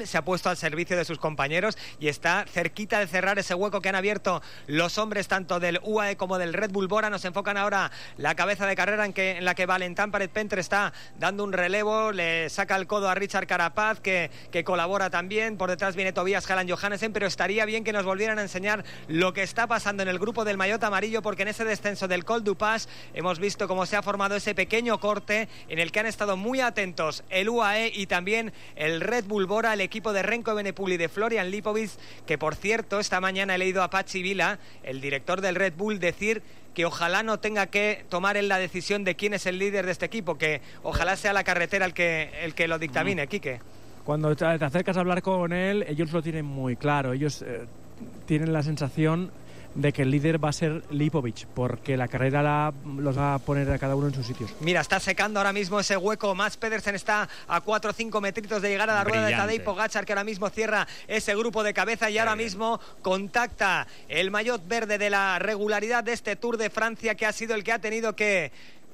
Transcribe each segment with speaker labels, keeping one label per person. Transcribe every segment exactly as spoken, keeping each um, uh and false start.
Speaker 1: se ha puesto al servicio de sus compañeros y está cerquita de cerrar ese hueco que han abierto los hombres tanto del U A E como del Red Bull Bora. Nos enfocan ahora la cabeza de carrera en, que, en la que Valentin Paret-Pentre está dando un relevo, le saca el codo a Richard Carapaz que, que colabora también, por detrás viene Tobias Hallan Johannesen, pero estaría bien que nos volvieran a enseñar lo que está pasando en el grupo del maillot amarillo, porque en ese descenso del Col du Pas hemos visto cómo se ha formado ese pequeño corte en el que han estado muy atentos el U A E y también el Red Bull Bora, el equipo de Renko Evenepoel y de Florian Lipovic, que por cierto esta mañana he leído a Patxi Vila, el director del Red Bull, decir que ojalá no tenga que tomar él la decisión de quién es el líder de este equipo, que ojalá sea la carretera el que, el que lo dictamine. Mm. Quique.
Speaker 2: Cuando te acercas a hablar con él, ellos lo tienen muy claro, ellos eh, tienen la sensación de que el líder va a ser Lipovic, porque la carrera la, los va a poner a cada uno en sus sitios.
Speaker 1: Mira, está secando ahora mismo ese hueco. Mads Pedersen está a cuatro o cinco metritos de llegar a la rueda de Tadej Pogačar, que ahora mismo cierra ese grupo de cabeza y ahora mismo contacta el maillot verde de la regularidad de este Tour de Francia, que ha sido el que ha tenido que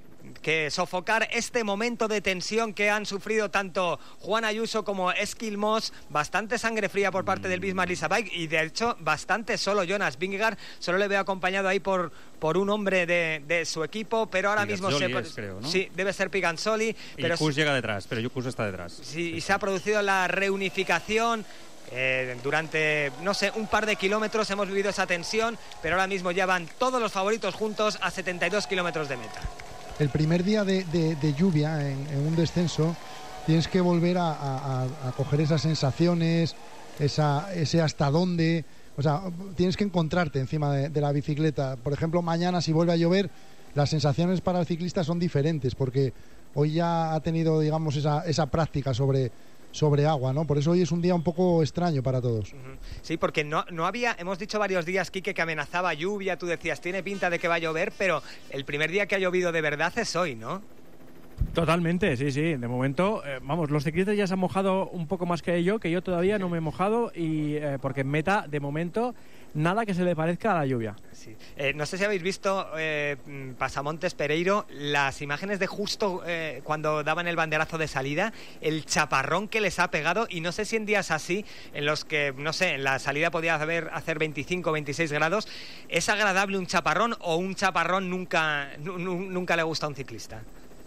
Speaker 1: que sofocar este momento de tensión que han sufrido tanto Juan Ayuso como Eskil Moss. Bastante sangre fría por parte del Bismarck Lisa Bike y de hecho bastante solo Jonas Vingegaard. Solo le veo acompañado ahí por, por un hombre de, de su equipo, pero ahora mismo se,
Speaker 3: es, creo, ¿no?
Speaker 1: Sí, debe ser Piganzoli.
Speaker 3: Pero y Kuss llega detrás, pero Kuss está detrás.
Speaker 1: Sí, y se ha producido la reunificación. Eh, durante, no sé, un par de kilómetros hemos vivido esa tensión, pero ahora mismo ya van todos los favoritos juntos a setenta y dos kilómetros de meta.
Speaker 4: El primer día de, de, de lluvia en, en un descenso tienes que volver a, a, a coger esas sensaciones, esa, ese hasta dónde, o sea, tienes que encontrarte encima de, de la bicicleta. Por ejemplo, mañana si vuelve a llover, las sensaciones para el ciclista son diferentes, porque hoy ya ha tenido, digamos, esa, esa práctica sobre sobre agua, ¿no? Por eso hoy es un día un poco extraño para todos.
Speaker 1: Sí, porque no, no había, hemos dicho varios días, Quique, que amenazaba lluvia, tú decías, tiene pinta de que va a llover, pero el primer día que ha llovido de verdad es hoy, ¿no?
Speaker 2: Totalmente, sí, sí. De momento, eh, vamos, los ciclistas ya se han mojado un poco más que yo, que yo todavía no me he mojado, y eh, porque en meta, de momento, nada que se le parezca a la lluvia.
Speaker 1: Sí. Eh, no sé si habéis visto, eh, Pasamontes Pereiro, las imágenes de justo eh, cuando daban el banderazo de salida, el chaparrón que les ha pegado, y no sé si en días así, en los que, no sé, en la salida podía haber, hacer veinticinco o veintiséis grados, ¿es agradable un chaparrón o un chaparrón nunca, nunca le gusta a un ciclista?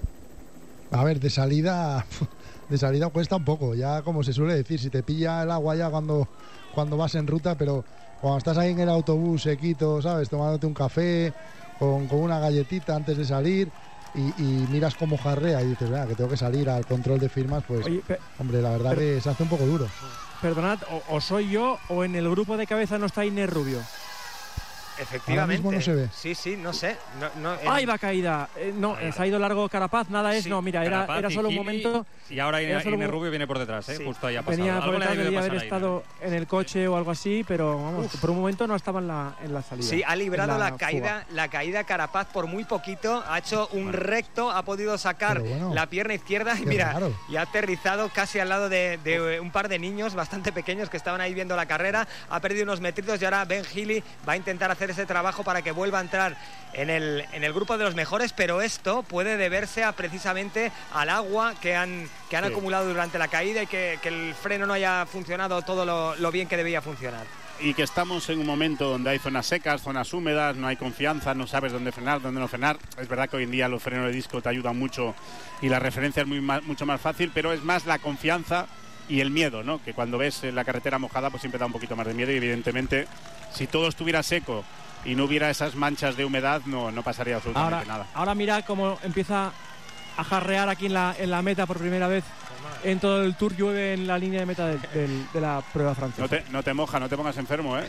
Speaker 4: A ver, de salida de salida cuesta un poco, ya como se suele decir, si te pilla el agua ya cuando, cuando vas en ruta, pero cuando estás ahí en el autobús sequito, ¿sabes? Tomándote un café con, con una galletita antes de salir y, y miras cómo jarrea y dices, que tengo que salir al control de firmas, pues, Oye, pe- hombre, la verdad que se hace un poco duro.
Speaker 2: Perdonad, o, o soy yo o en el grupo de cabeza no está Inés Rubio.
Speaker 1: Efectivamente.
Speaker 4: Ahora mismo no se ve.
Speaker 1: Sí, sí, no sé. No, no, eh.
Speaker 2: ¡Ay, va caída! Eh, no, ah, se ha ido largo Carapaz, nada es. Sí, no, mira, era, era solo un momento.
Speaker 3: Y ahora Inés un... Rubio viene por detrás, ¿eh? Sí. Justo ahí ha pasado.
Speaker 2: Venía
Speaker 3: por
Speaker 2: detrás, debería haber estado
Speaker 3: ahí,
Speaker 2: en el coche o algo así, pero vamos, por un momento no estaba en la, en la salida.
Speaker 1: Sí, ha librado la, la caída,
Speaker 2: fuga.
Speaker 1: la caída Carapaz por muy poquito. Ha hecho un bueno. recto, ha podido sacar bueno, la pierna izquierda y mira, raro. y ha aterrizado casi al lado de, de un par de niños bastante pequeños que estaban ahí viendo la carrera. Ha perdido unos metritos y ahora Ben Healy va a intentar hacer ese trabajo para que vuelva a entrar en el, en el grupo de los mejores, pero esto puede deberse a, precisamente al agua que han, que han sí. acumulado durante la caída y que, que el freno no haya funcionado todo lo, lo bien que debía funcionar.
Speaker 5: Y que estamos en un momento donde hay zonas secas, zonas húmedas, no hay confianza, no sabes dónde frenar, dónde no frenar. Es verdad que hoy en día los frenos de disco te ayudan mucho y la referencia es muy más, mucho más fácil, pero es más la confianza y el miedo, ¿no? Que cuando ves la carretera mojada pues siempre da un poquito más de miedo y evidentemente si todo estuviera seco y no hubiera esas manchas de humedad, no, no pasaría absolutamente
Speaker 2: ahora,
Speaker 5: nada.
Speaker 2: Ahora mira cómo empieza a jarrear aquí en la, en la meta por primera vez. En todo el Tour llueve en la línea de meta de, de, de la prueba francesa.
Speaker 5: No te, no te moja, no te pongas enfermo, ¿eh?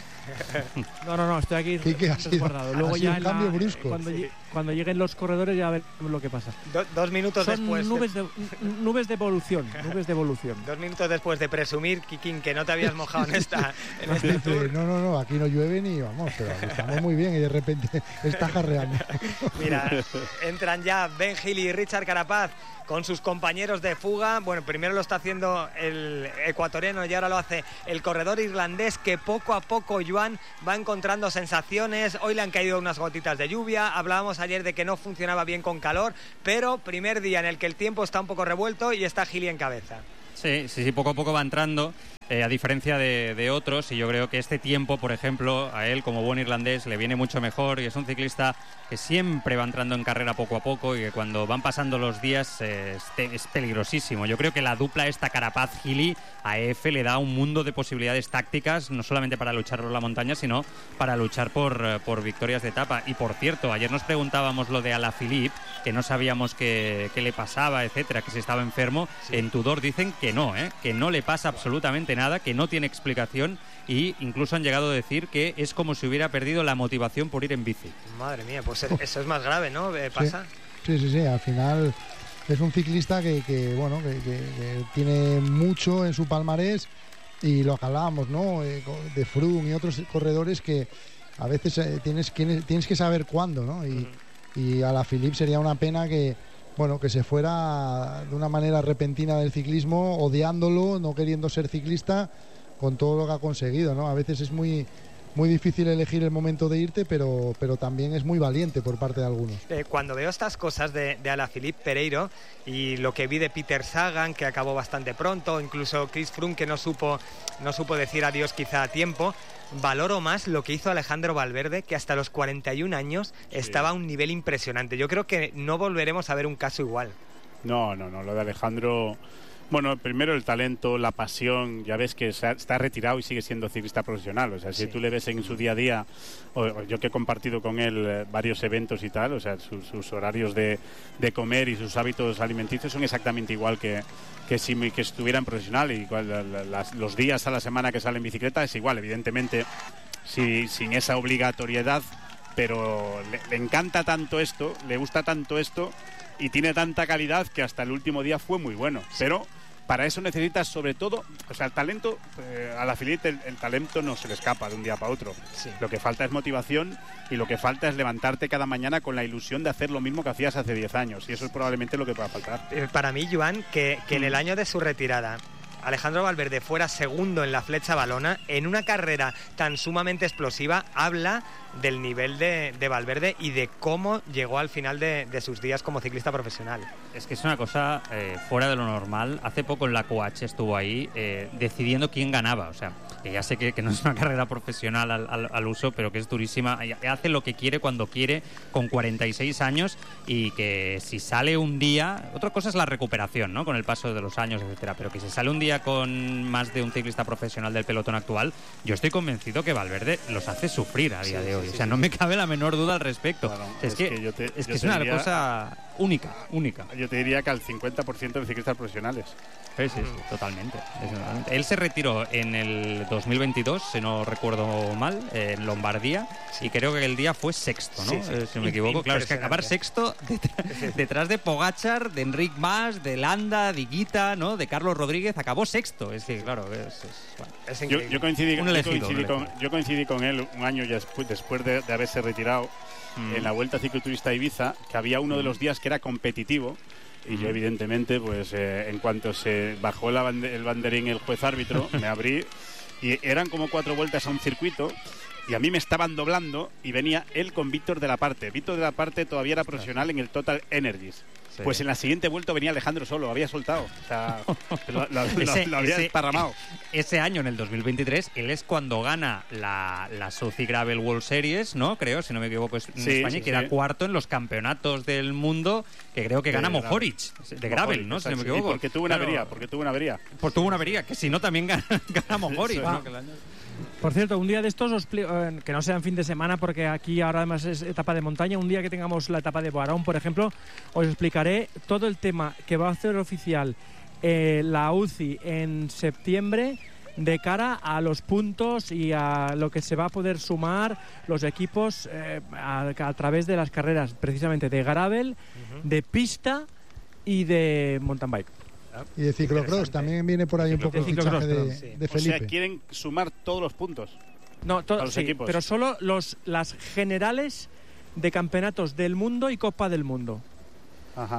Speaker 2: No, no, no, estoy aquí resguardado. Luego ya
Speaker 4: un cambio la, brusco.
Speaker 2: Cuando, sí. cuando lleguen los corredores ya veremos lo que pasa.
Speaker 1: Do, dos minutos
Speaker 2: Son
Speaker 1: después.
Speaker 2: Nubes de, nubes de evolución, nubes de evolución.
Speaker 1: Dos minutos después de presumir, Kikín, que no te habías mojado en esta en este Tour.
Speaker 4: No, no, no, aquí no llueve ni vamos, pero estamos muy bien y de repente está jarreando.
Speaker 1: Mira, entran ya Ben Healy y Richard Carapaz con sus compañeros de fuga. Bueno, primero lo está haciendo el ecuatoriano y ahora lo hace el corredor irlandés, que poco a poco, Joan, va encontrando sensaciones. Hoy le han caído unas gotitas de lluvia. Hablábamos ayer de que no funcionaba bien con calor, pero primer día en el que el tiempo está un poco revuelto y está Healy en cabeza.
Speaker 3: Sí, sí, sí, poco a poco va entrando. eh, a diferencia de, de otros, y yo creo que este tiempo, por ejemplo, a él como buen irlandés le viene mucho mejor, y es un ciclista que siempre va entrando en carrera poco a poco y que cuando van pasando los días eh, es, es peligrosísimo. Yo creo que la dupla esta Carapaz-Gili a E F le da un mundo de posibilidades tácticas, no solamente para luchar por la montaña, sino para luchar por, por victorias de etapa. Y por cierto, ayer nos preguntábamos lo de Alaphilippe, que no sabíamos qué, qué le pasaba, etcétera, que si estaba enfermo. Sí. En Tudor dicen que no, ¿eh? que no le pasa absolutamente nada, que no tiene explicación, y incluso han llegado a decir que es como si hubiera perdido la motivación por ir en bici.
Speaker 1: Madre mía, pues eso es más grave, ¿no? ¿Pasa?
Speaker 4: Sí, sí, sí, sí. Al final es un ciclista que, que bueno, que, que, que tiene mucho en su palmarés, y lo que hablábamos, ¿no? De Froome y otros corredores que a veces eh, tienes, tienes que saber cuándo, ¿no? Y, uh-huh. y a Alaphilippe sería una pena que, bueno, que se fuera de una manera repentina del ciclismo, odiándolo, no queriendo ser ciclista, con todo lo que ha conseguido, ¿no? A veces es muy muy difícil elegir el momento de irte, pero, pero también es muy valiente por parte de algunos.
Speaker 1: Eh, cuando veo estas cosas de, de Alaphilippe Pereiro y lo que vi de Peter Sagan, que acabó bastante pronto, incluso Chris Froome, que no supo, no supo decir adiós quizá a tiempo, valoro más lo que hizo Alejandro Valverde, que hasta los cuarenta y un años sí. estaba a un nivel impresionante. Yo creo que no volveremos a ver un caso igual.
Speaker 5: No, no, no, lo de Alejandro... Bueno, primero el talento, la pasión, ya ves que está retirado y sigue siendo ciclista profesional, o sea, si sí. tú le ves en su día a día, o, o yo que he compartido con él eh, varios eventos y tal, o sea, su, sus horarios de, de comer y sus hábitos alimenticios son exactamente igual que, que si que estuviera en profesional, y igual, la, las, los días a la semana que sale en bicicleta es igual, evidentemente, si, sin esa obligatoriedad, pero le, le encanta tanto esto, le gusta tanto esto, y tiene tanta calidad que hasta el último día fue muy bueno, sí. pero... Para eso necesitas sobre todo, o sea, el talento, eh, a Alaphilippe el, el talento no se le escapa de un día para otro. Sí. Lo que falta es motivación, y lo que falta es levantarte cada mañana con la ilusión de hacer lo mismo que hacías hace diez años, y eso es probablemente lo que va a faltar.
Speaker 1: Eh, para mí, Joan, que, que en el año de su retirada Alejandro Valverde fuera segundo en la Flecha Valona, en una carrera tan sumamente explosiva, habla del nivel de, de Valverde y de cómo llegó al final de, de sus días como ciclista profesional.
Speaker 3: Es que es una cosa eh, fuera de lo normal. Hace poco en la Coach estuvo ahí eh, decidiendo quién ganaba, o sea, que ya sé que, que no es una carrera profesional al, al, al uso, pero que es durísima. Hace lo que quiere cuando quiere, con cuarenta y seis años, y que si sale un día... Otra cosa es la recuperación, ¿no?, con el paso de los años, etcétera, pero que si sale un día con más de un ciclista profesional del pelotón actual, yo estoy convencido que Valverde los hace sufrir a día sí, de hoy. Sí, o sea, sí, no sí. me cabe la menor duda al respecto. Bueno, es, es que, que, yo te, es, que es una diría, cosa única, única.
Speaker 5: Yo te diría que al cincuenta por ciento de ciclistas profesionales.
Speaker 3: Sí, sí, sí, totalmente, totalmente. Él se retiró en el dos mil veintidós, si no recuerdo mal, en Lombardía, sí. y creo que el día fue sexto, ¿no? Sí, sí. Eh, si no me equivoco. Claro, es que acabar sexto detrás, detrás de Pogačar, de Enric Mas, de Landa, de Higuita, ¿no?, de Carlos Rodríguez, acabó sexto. Es que, claro, es, es, bueno,
Speaker 5: es yo, yo, coincidí, yo, coincidí con, yo coincidí con él un año ya después, después de, de haberse retirado mm. en la Vuelta Cicloturista Ibiza, que había uno mm. de los días que era competitivo. Y yo, evidentemente, pues eh, en cuanto se bajó la bande el banderín el juez árbitro, me abrí, y eran como cuatro vueltas a un circuito, y a mí me estaban doblando, y venía él con Víctor de la Parte. Víctor de la Parte todavía era profesional en el Total Energies. Sí. Pues en la siguiente vuelta venía Alejandro solo, había soltado. O sea, lo, lo,
Speaker 3: ese,
Speaker 5: lo, lo había
Speaker 3: ese,
Speaker 5: esparramado.
Speaker 3: Ese año, en el dos mil veintitrés, él es cuando gana la, la Southie Gravel World Series, ¿no? Creo, si no me equivoco, es en sí, España, sí, que sí. era cuarto en los campeonatos del mundo, que creo que de gana Mohoric, de Gravel, ¿no? Si no me equivoco.
Speaker 5: Sí, porque tuvo una claro, avería, porque tuvo una avería.
Speaker 3: Porque tuvo una avería, que si no también gana, gana Mohoric, ¿no? Que el año...
Speaker 2: Por cierto, un día de estos, os eh, que no sea en fin de semana, porque aquí ahora además es etapa de montaña, un día que tengamos la etapa de Boarón, por ejemplo, os explicaré todo el tema que va a hacer oficial eh, la U C I en septiembre de cara a los puntos y a lo que se va a poder sumar los equipos eh, a, a través de las carreras precisamente de gravel, uh-huh. de pista y de mountain bike.
Speaker 4: Y de ciclocross, también viene por ahí un poco el fichaje de, sí. de Felipe.
Speaker 5: O sea, quieren sumar todos los puntos.
Speaker 2: No, to- a los sí, equipos. Pero solo los, las generales de campeonatos del mundo y Copa del Mundo.
Speaker 5: Ajá.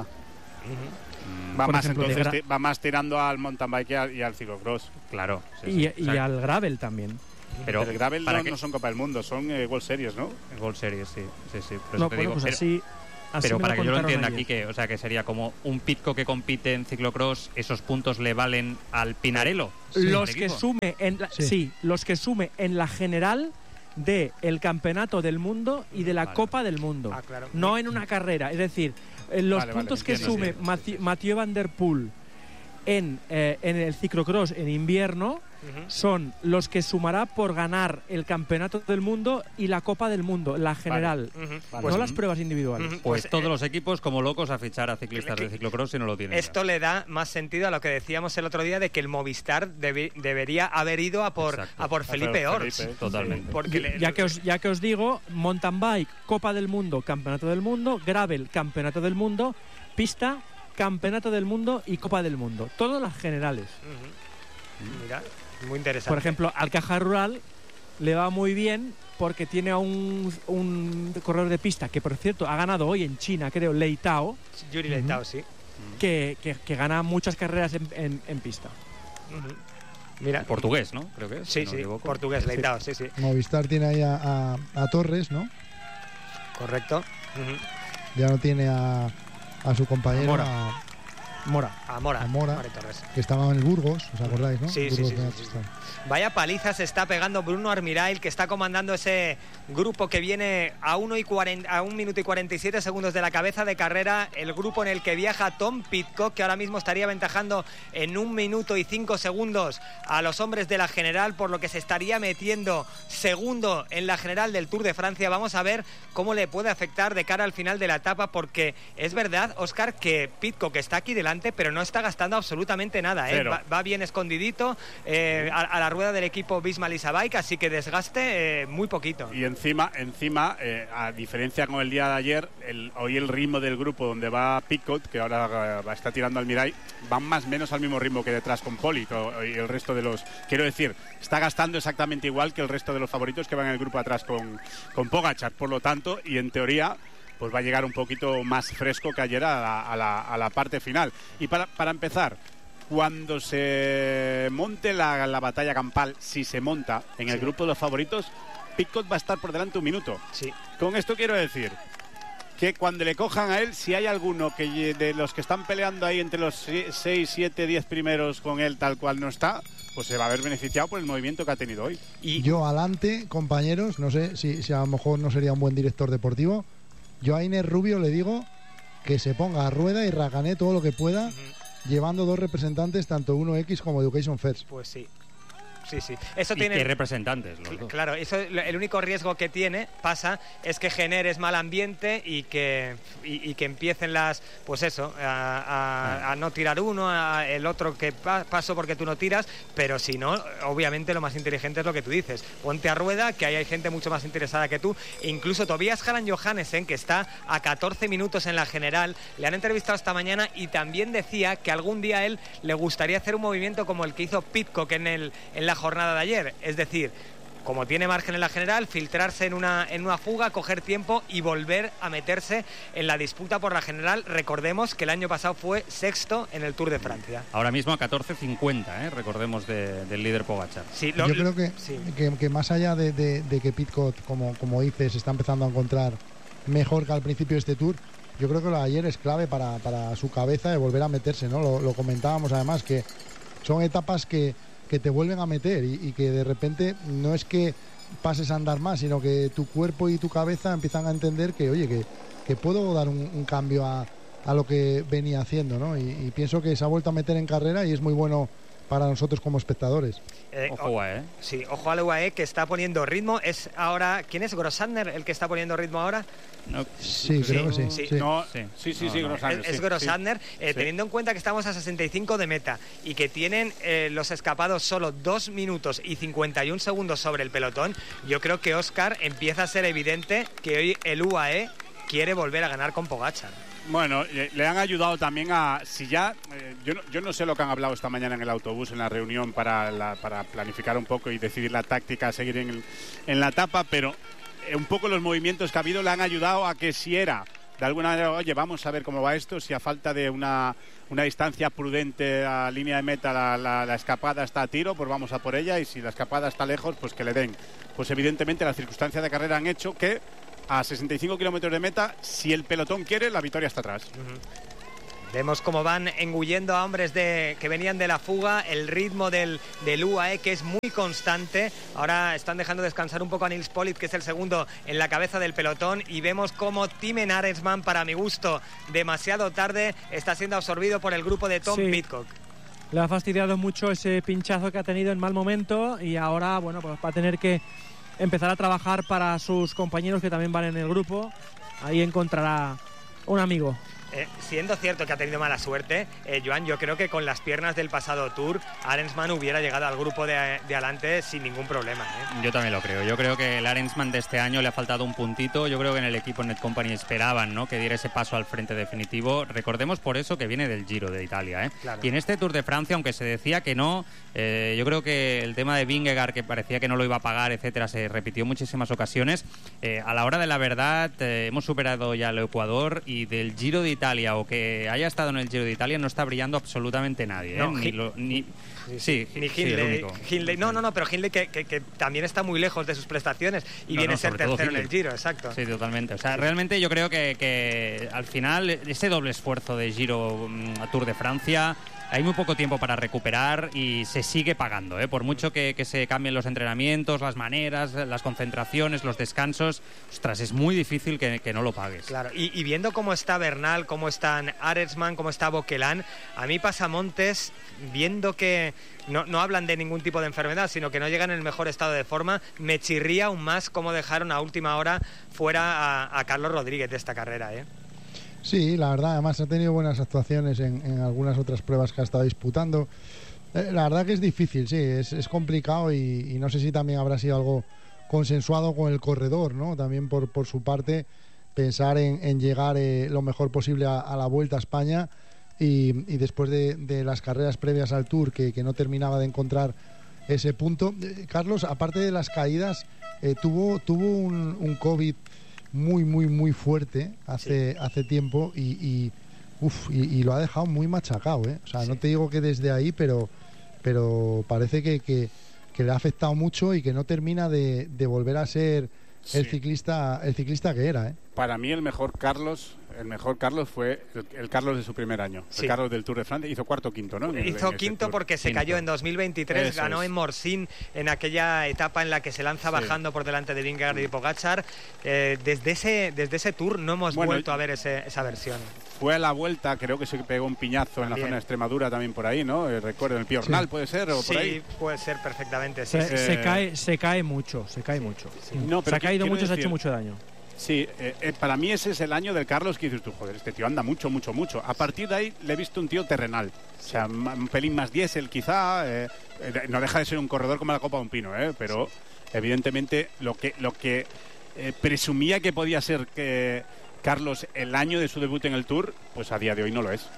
Speaker 5: Uh-huh. Va, más, ejemplo, entonces, gra- va más tirando al mountain bike y al, y al ciclocross.
Speaker 3: Claro.
Speaker 2: Sí, y, sí. y o sea, al gravel también.
Speaker 5: Pero el gravel no, no son Copa del Mundo, son eh, World Series, ¿no?
Speaker 3: World Series, sí. sí, sí.
Speaker 2: No, bueno, digo, pues
Speaker 3: pero...
Speaker 2: así... Así
Speaker 3: Pero
Speaker 2: me
Speaker 3: para
Speaker 2: lo
Speaker 3: que yo lo
Speaker 2: contaron
Speaker 3: entienda
Speaker 2: ayer.
Speaker 3: aquí, que, o sea, que sería como un Pidcock que compite en ciclocross, esos puntos le valen al Pinarello.
Speaker 4: Sí.
Speaker 2: Los
Speaker 3: ¿El
Speaker 2: que
Speaker 3: equipo?
Speaker 2: sume en la,
Speaker 4: Sí.
Speaker 2: sí. los que sume en la general de el campeonato del mundo y de la
Speaker 3: Vale.
Speaker 2: Copa del Mundo.
Speaker 1: Ah, claro.
Speaker 2: No en una carrera. Es decir, en los
Speaker 5: Vale, vale,
Speaker 2: puntos que
Speaker 5: entiendo,
Speaker 2: sume
Speaker 5: entiendo,
Speaker 2: Mathieu,
Speaker 5: sí, sí.
Speaker 2: Mathieu Van Der Poel en, eh, en el ciclocross en invierno
Speaker 1: Ujú.
Speaker 2: son los que sumará por ganar el campeonato del mundo y la Copa del Mundo, la general.
Speaker 1: Ujú.
Speaker 5: Vale.
Speaker 2: No
Speaker 5: Pues-
Speaker 2: las pruebas individuales.
Speaker 1: Ujú.
Speaker 3: Pues,
Speaker 1: Pues,
Speaker 3: todos
Speaker 1: eh,
Speaker 3: los equipos como locos a fichar a ciclistas
Speaker 1: que-
Speaker 3: de ciclocross si no lo tienen. ya.
Speaker 1: Esto le da más sentido a lo que decíamos el otro día de que el Movistar debe- debería haber ido a por,
Speaker 3: Exacto.
Speaker 1: a por
Speaker 5: A por
Speaker 1: Felipe Ors.
Speaker 5: Felipe,
Speaker 3: Totalmente.
Speaker 1: Porque
Speaker 2: Y-
Speaker 1: le-
Speaker 2: ya, que os, ya que os digo, mountain bike, Copa del Mundo, Campeonato del Mundo, gravel, Campeonato del Mundo, pista, Campeonato del Mundo y Copa del Mundo. Todas las generales.
Speaker 1: Ujú. Mira, muy interesante.
Speaker 2: Por ejemplo, al Caja Rural le va muy bien porque tiene a un, un corredor de pista que, por cierto, ha ganado hoy en China, creo, Lei Tao,
Speaker 1: Yuri Leitao, sí.
Speaker 2: que, que- que gana muchas carreras en, en- en pista.
Speaker 1: Ujú. Mira.
Speaker 3: Portugués, ¿no? Creo que es.
Speaker 1: Sí,
Speaker 3: si no me
Speaker 1: sí,
Speaker 3: equivoco.
Speaker 1: portugués, Leitao, sí, sí.
Speaker 4: Movistar tiene ahí a, a- a Torres, ¿no?
Speaker 1: Correcto. Ujú.
Speaker 4: Ya no tiene a, a su compañero,
Speaker 2: Mora.
Speaker 4: a-
Speaker 2: Mora.
Speaker 1: A Mora.
Speaker 4: A Mora.
Speaker 1: Mari Torres.
Speaker 4: que estaba en el Burgos, ¿os acordáis, no?
Speaker 1: Sí, sí,
Speaker 4: Burgos
Speaker 1: sí,
Speaker 4: de
Speaker 1: sí, sí.
Speaker 4: Nachistán.
Speaker 1: Vaya paliza se está pegando Bruno Armirail, que está comandando ese grupo que viene a uno y cuarenta, a un minuto y cuarenta y siete segundos de la cabeza de carrera. El grupo en el que viaja Tom Pidcock, que ahora mismo estaría aventajando en un minuto y cinco segundos a los hombres de la general, por lo que se estaría metiendo segundo en la general del Tour de Francia. Vamos a ver cómo le puede afectar de cara al final de la etapa, porque es verdad, Óscar, que Pidcock está aquí delante, pero no está gastando absolutamente nada, ¿eh?
Speaker 5: Cero.
Speaker 1: Va, va bien escondidito eh, a, a la rueda del equipo Bisma Bike, así que desgaste eh, muy poquito.
Speaker 5: Y encima, encima eh, a diferencia con el día de ayer, el, hoy el ritmo del grupo donde va Pidcock, que ahora eh, está tirando al Mirai, van más o menos al mismo ritmo que detrás con Poli co- y el resto de los... Quiero decir, está gastando exactamente igual que el resto de los favoritos que van en el grupo atrás con, con Pogačar, por lo tanto, y en teoría pues va a llegar un poquito más fresco que ayer a la, a la, a la parte final. Y para, para empezar, cuando se monte la, la batalla campal, si se monta en el
Speaker 1: Sí.
Speaker 5: grupo de los favoritos, Pidcock va a estar por delante un minuto.
Speaker 1: Sí.
Speaker 5: Con esto quiero decir que cuando le cojan a él, si hay alguno que lle- de los que están peleando ahí entre los seis, siete, diez primeros con él tal cual no está, pues se va a ver beneficiado por el movimiento que ha tenido hoy.
Speaker 1: Y
Speaker 4: Yo adelante, compañeros, no sé si, si a lo mejor no sería un buen director deportivo. Yo a Inés Rubio le digo que se ponga a rueda y ragané todo lo que pueda,
Speaker 1: Ujú.
Speaker 4: llevando dos representantes, tanto uno equis como Education First.
Speaker 1: pues sí. Sí, sí. Eso
Speaker 3: Y
Speaker 1: tiene...
Speaker 3: qué representantes los
Speaker 1: Cl-
Speaker 3: dos.
Speaker 1: Claro, eso, el único riesgo que tiene, pasa, es que generes mal ambiente y que, y, y que empiecen las, pues eso, a, a- a no tirar uno, a el otro que pa- paso porque tú no tiras, pero si no, obviamente lo más inteligente es lo que tú dices. Ponte a rueda, que ahí hay gente mucho más interesada que tú. E incluso Tobias Haran Johannesen, que está a catorce minutos en la general, le han entrevistado esta mañana y también decía que algún día a él le gustaría hacer un movimiento como el que hizo Pidcock en, el, en la jornada de ayer, es decir, como tiene margen en la general, filtrarse en una, en una fuga, coger tiempo y volver a meterse en la disputa por la general. Recordemos que el año pasado fue sexto en el Tour de Francia.
Speaker 3: Ahora mismo a catorce cincuenta, ¿eh? Recordemos de- del líder Pogačar.
Speaker 1: Sí, lo-
Speaker 4: Yo creo que,
Speaker 1: sí.
Speaker 4: que, que más allá de, de- de que Pidcock, como, como dices, se está empezando a encontrar mejor que al principio de este Tour, yo creo que lo de ayer es clave para, para su cabeza de volver a meterse, ¿no? Lo, lo comentábamos además, que son etapas que, que te vuelven a meter y, y que de repente no es que pases a andar más, sino que tu cuerpo y tu cabeza empiezan a entender que, oye, que, que puedo dar un, un cambio a, a lo que venía haciendo, ¿no? Y, y pienso que se ha vuelto a meter en carrera y es muy bueno para nosotros como espectadores.
Speaker 1: Eh,
Speaker 3: Ojo, ¿eh?
Speaker 1: Sí, ojo al U A E que está poniendo ritmo. Es ahora, ¿quién es? ¿Grossander el que está poniendo ritmo ahora?
Speaker 3: No,
Speaker 4: Sí, creo que sí.
Speaker 1: sí.
Speaker 4: sí.
Speaker 5: No,
Speaker 3: Sí.
Speaker 5: sí, sí,
Speaker 3: No,
Speaker 5: sí,
Speaker 3: no.
Speaker 5: Grossander,
Speaker 1: Es,
Speaker 5: sí,
Speaker 1: es Grossander,
Speaker 5: sí.
Speaker 1: eh,
Speaker 5: Sí.
Speaker 1: teniendo en cuenta que estamos a sesenta y cinco de meta y que tienen eh, los escapados solo dos minutos y cincuenta y un segundos sobre el pelotón. Yo creo que Óscar empieza a ser evidente que hoy el U A E quiere volver a ganar con Pogačar.
Speaker 5: Bueno, le, le han ayudado también a... Si ya... eh, yo, no, yo no sé lo que han hablado esta mañana en el autobús, en la reunión, para, la- para planificar un poco y decidir la táctica a seguir en, el- en la etapa, pero eh, un poco los movimientos que ha habido le han ayudado a que si era... De alguna manera, oye, vamos a ver cómo va esto, si a falta de una, una distancia prudente a línea de meta la, la, la escapada está a tiro, pues vamos a por ella, y si la escapada está lejos, pues que le den. Pues evidentemente las circunstancias de carrera han hecho que a sesenta y cinco kilómetros de meta, si el pelotón quiere, la victoria está atrás.
Speaker 1: Uh-huh. Vemos cómo van engullendo a hombres de, que venían de la fuga, el ritmo del, del U A E, que es muy constante. Ahora están dejando descansar un poco a Nils Politt, que es el segundo en la cabeza del pelotón, y vemos cómo Timen Arensman, para mi gusto, demasiado tarde, está siendo absorbido por el grupo de Tom
Speaker 2: sí.
Speaker 1: Pidcock.
Speaker 2: Le ha fastidiado mucho ese pinchazo que ha tenido en mal momento y ahora, bueno, pues va a tener que empezar a trabajar para sus compañeros que también van en el grupo. Ahí encontrará un amigo.
Speaker 1: Eh, siendo cierto que ha tenido mala suerte, eh, Joan, yo creo que con las piernas del pasado Tour, Arensman hubiera llegado al grupo de, de adelante sin ningún problema. ¿eh?
Speaker 3: Yo también lo creo. Yo creo que el Arensman de este año le ha faltado un puntito. Yo creo que en el equipo Netcompany esperaban, ¿no?, que diera ese paso al frente definitivo. Recordemos por eso que viene del Giro de Italia. ¿eh?
Speaker 1: Claro.
Speaker 3: Y en este Tour de Francia, aunque se decía que no, eh, yo creo que el tema de Vingegaard, que parecía que no lo iba a pagar, etcétera, se repitió en muchísimas ocasiones. Eh, a la hora de la verdad, eh, hemos superado ya el Ecuador, y del Giro de Italia, o que haya estado en el Giro de Italia, no está brillando absolutamente nadie. ¿eh?
Speaker 1: No,
Speaker 3: ni, lo, ni,
Speaker 1: sí,
Speaker 3: sí,
Speaker 1: ni
Speaker 3: sí,
Speaker 1: Hindley,
Speaker 3: sí,
Speaker 1: Hindley. No, no, no, pero Hindley que, que, que también está muy lejos de sus prestaciones y
Speaker 3: no,
Speaker 1: viene
Speaker 3: no,
Speaker 1: a ser
Speaker 3: sobre todo
Speaker 1: tercero en
Speaker 3: Hindley.
Speaker 1: el Giro, exacto.
Speaker 3: Sí, totalmente. O sea, realmente yo creo que, que al final ese doble esfuerzo de Giro a Tour de Francia, hay muy poco tiempo para recuperar y se sigue pagando, ¿eh? Por mucho que, que se cambien los entrenamientos, las maneras, las concentraciones, los descansos, ostras, es muy difícil que, que no lo pagues.
Speaker 1: Claro, y, y viendo cómo está Bernal, cómo están Arensman, cómo está Bauquelin, a mí Pasamontes, viendo que no, no hablan de ningún tipo de enfermedad, sino que no llegan en el mejor estado de forma, me chirría aún más cómo dejaron a última hora fuera a, a Carlos Rodríguez de esta carrera, ¿eh?
Speaker 4: Sí, la verdad, además ha tenido buenas actuaciones en, en algunas otras pruebas que ha estado disputando. Eh, la verdad que es difícil, sí, es, es complicado y, y no sé si también habrá sido algo consensuado con el corredor, ¿no? También por, por su parte, pensar en, en llegar eh, lo mejor posible a, a la Vuelta a España y, y después de, de las carreras previas al Tour, que, que no terminaba de encontrar ese punto. Eh, Carlos, aparte de las caídas, eh, tuvo, tuvo un, un COVID muy, muy, muy fuerte hace, sí. hace tiempo y, y, uf, y, y lo ha dejado muy machacado, ¿eh? O sea, sí. no te digo que desde ahí, pero, pero parece que, que, que le ha afectado mucho y que no termina de, de volver a ser sí. el ciclista el ciclista que era, ¿eh?
Speaker 5: Para mí el mejor Carlos el mejor Carlos fue el, el Carlos de su primer año, sí. el Carlos del Tour de Francia. Hizo cuarto o quinto, ¿no? En
Speaker 1: Hizo
Speaker 5: el,
Speaker 1: quinto porque se
Speaker 3: quinto.
Speaker 1: cayó en dos mil veintitrés,
Speaker 5: Eso
Speaker 1: ganó
Speaker 5: es.
Speaker 1: en Morsín en aquella etapa en la que se lanza
Speaker 5: sí.
Speaker 1: bajando por delante de Vingegaard y Pogačar. Eh, desde ese desde ese Tour no hemos
Speaker 5: bueno,
Speaker 1: vuelto a ver ese, esa versión.
Speaker 5: Fue a la Vuelta, creo que se pegó un piñazo también en la zona de Extremadura también por ahí, ¿no? Eh, recuerdo, en el Piornal, sí. puede ser, o
Speaker 1: sí,
Speaker 5: por ahí.
Speaker 1: puede ser perfectamente. Sí,
Speaker 2: se,
Speaker 1: sí.
Speaker 2: se
Speaker 5: Eh,
Speaker 2: cae se cae mucho, se cae sí. mucho. Sí.
Speaker 5: No, pero
Speaker 2: se ha caído mucho,
Speaker 5: decir,
Speaker 2: se ha hecho mucho daño.
Speaker 5: Sí, eh, eh, para mí ese es el año del Carlos que dices tú, joder, este tío anda mucho, mucho, mucho. A partir de ahí le he visto un tío terrenal. O sea, un pelín más diésel quizá. Eh, eh, no deja de ser un corredor como la copa de un pino, eh, pero sí. evidentemente lo que, lo que eh, presumía que podía ser que Carlos el año de su debut en el Tour, pues a día de hoy no lo es.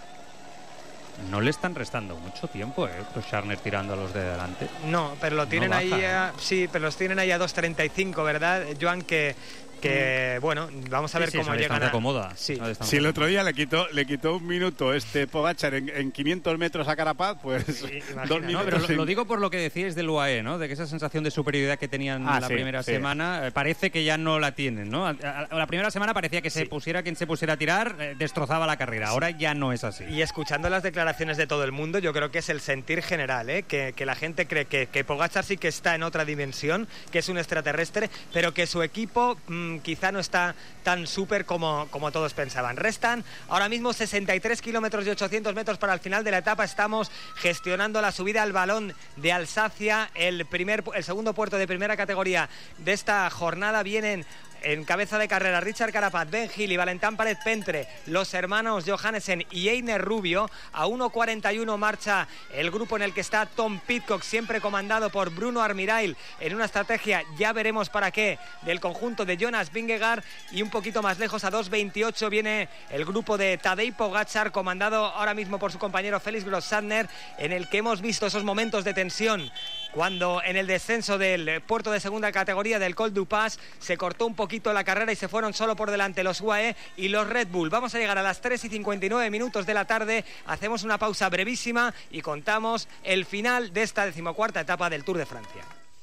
Speaker 3: No le están restando mucho tiempo, ¿eh? Pues Scharner tirando a los de delante.
Speaker 1: No, pero lo tienen
Speaker 3: no
Speaker 1: ahí
Speaker 3: baja,
Speaker 1: a, ¿eh? Sí, pero los tienen ahí a dos treinta y cinco, ¿verdad, Joan? Que, que bueno, vamos a ver
Speaker 3: sí, sí,
Speaker 1: cómo llegan a...
Speaker 3: Acomoda.
Speaker 1: Sí.
Speaker 5: Si el otro día le quitó le quitó un minuto este Pogačar en, en quinientos metros a Carapaz, pues
Speaker 1: sí, imagina,
Speaker 5: dos
Speaker 1: ¿no?
Speaker 5: minutos.
Speaker 3: Pero lo,
Speaker 5: sin...
Speaker 3: lo digo por lo que decíais del U A E, ¿no? De que esa sensación de superioridad que tenían
Speaker 5: ah,
Speaker 3: la
Speaker 5: sí,
Speaker 3: primera
Speaker 5: sí.
Speaker 3: semana, eh, parece que ya no la tienen, ¿no? A, a, a la primera semana parecía que se sí. pusiera quien se pusiera a tirar, eh, destrozaba la carrera. Ahora sí. ya no es así.
Speaker 1: Y escuchando las declaraciones de todo el mundo, yo creo que es el sentir general, ¿eh? Que, que la gente cree que, que Pogačar sí que está en otra dimensión, que es un extraterrestre, pero que su equipo mmm, quizá no está tan súper como, como todos pensaban. Restan ahora mismo sesenta y tres kilómetros y ochocientos metros para el final de la etapa. Estamos gestionando la subida al Balón de Alsacia, el, primer, el segundo puerto de primera categoría de esta jornada. Vienen en cabeza de carrera Richard Carapaz, Ben Hill y Valentán Pérez Pentre, los hermanos Johannesen y Einer Rubio. A uno cuarenta y uno marcha el grupo en el que está Tom Pidcock, siempre comandado por Bruno Armirail, en una estrategia, ya veremos para qué, del conjunto de Jonas Vingegaard. Y un poquito más lejos, a dos veintiocho, viene el grupo de Tadej Pogačar, comandado ahora mismo por su compañero Félix Grosssadner, en el que hemos visto esos momentos de tensión cuando en el descenso del puerto de segunda categoría del Col du Pas se cortó un poquito la carrera y se fueron solo por delante los U A E y los Red Bull. Vamos a llegar a las tres y cincuenta y nueve minutos de la tarde, hacemos una pausa brevísima y contamos el final de esta decimocuarta etapa del Tour de Francia.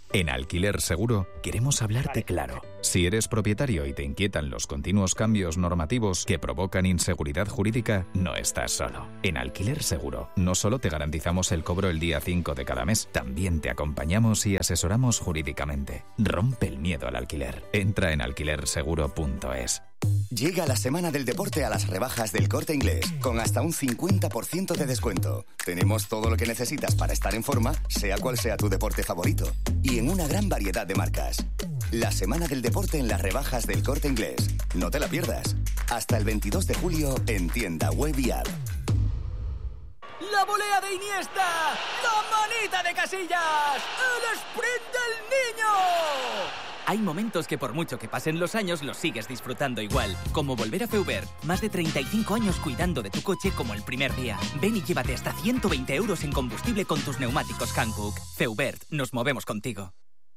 Speaker 6: En Alquiler Seguro queremos hablarte claro. Si eres propietario y te inquietan los continuos cambios normativos que provocan inseguridad jurídica, no estás solo. En Alquiler Seguro no solo te garantizamos el cobro el día cinco de cada mes, también te acompañamos y asesoramos jurídicamente. Rompe el miedo al alquiler. Entra en alquiler seguro punto es.
Speaker 7: Llega la semana del deporte a las rebajas del Corte Inglés, con hasta un cincuenta por ciento de descuento. Tenemos todo lo que necesitas para estar en forma, sea cual sea tu deporte favorito, y en una gran variedad de marcas. La semana del deporte en las rebajas del Corte Inglés. No te la pierdas. Hasta el veintidós de julio en tienda web y app.
Speaker 8: La volea de Iniesta, la manita de Casillas, el sprint del niño. Hay momentos que por mucho que pasen los años los sigues disfrutando igual, como volver a Feubert. Más de treinta y cinco años cuidando de tu coche como el primer día. Ven y llévate hasta ciento veinte euros en combustible con tus neumáticos Hankook. Feubert, nos movemos contigo.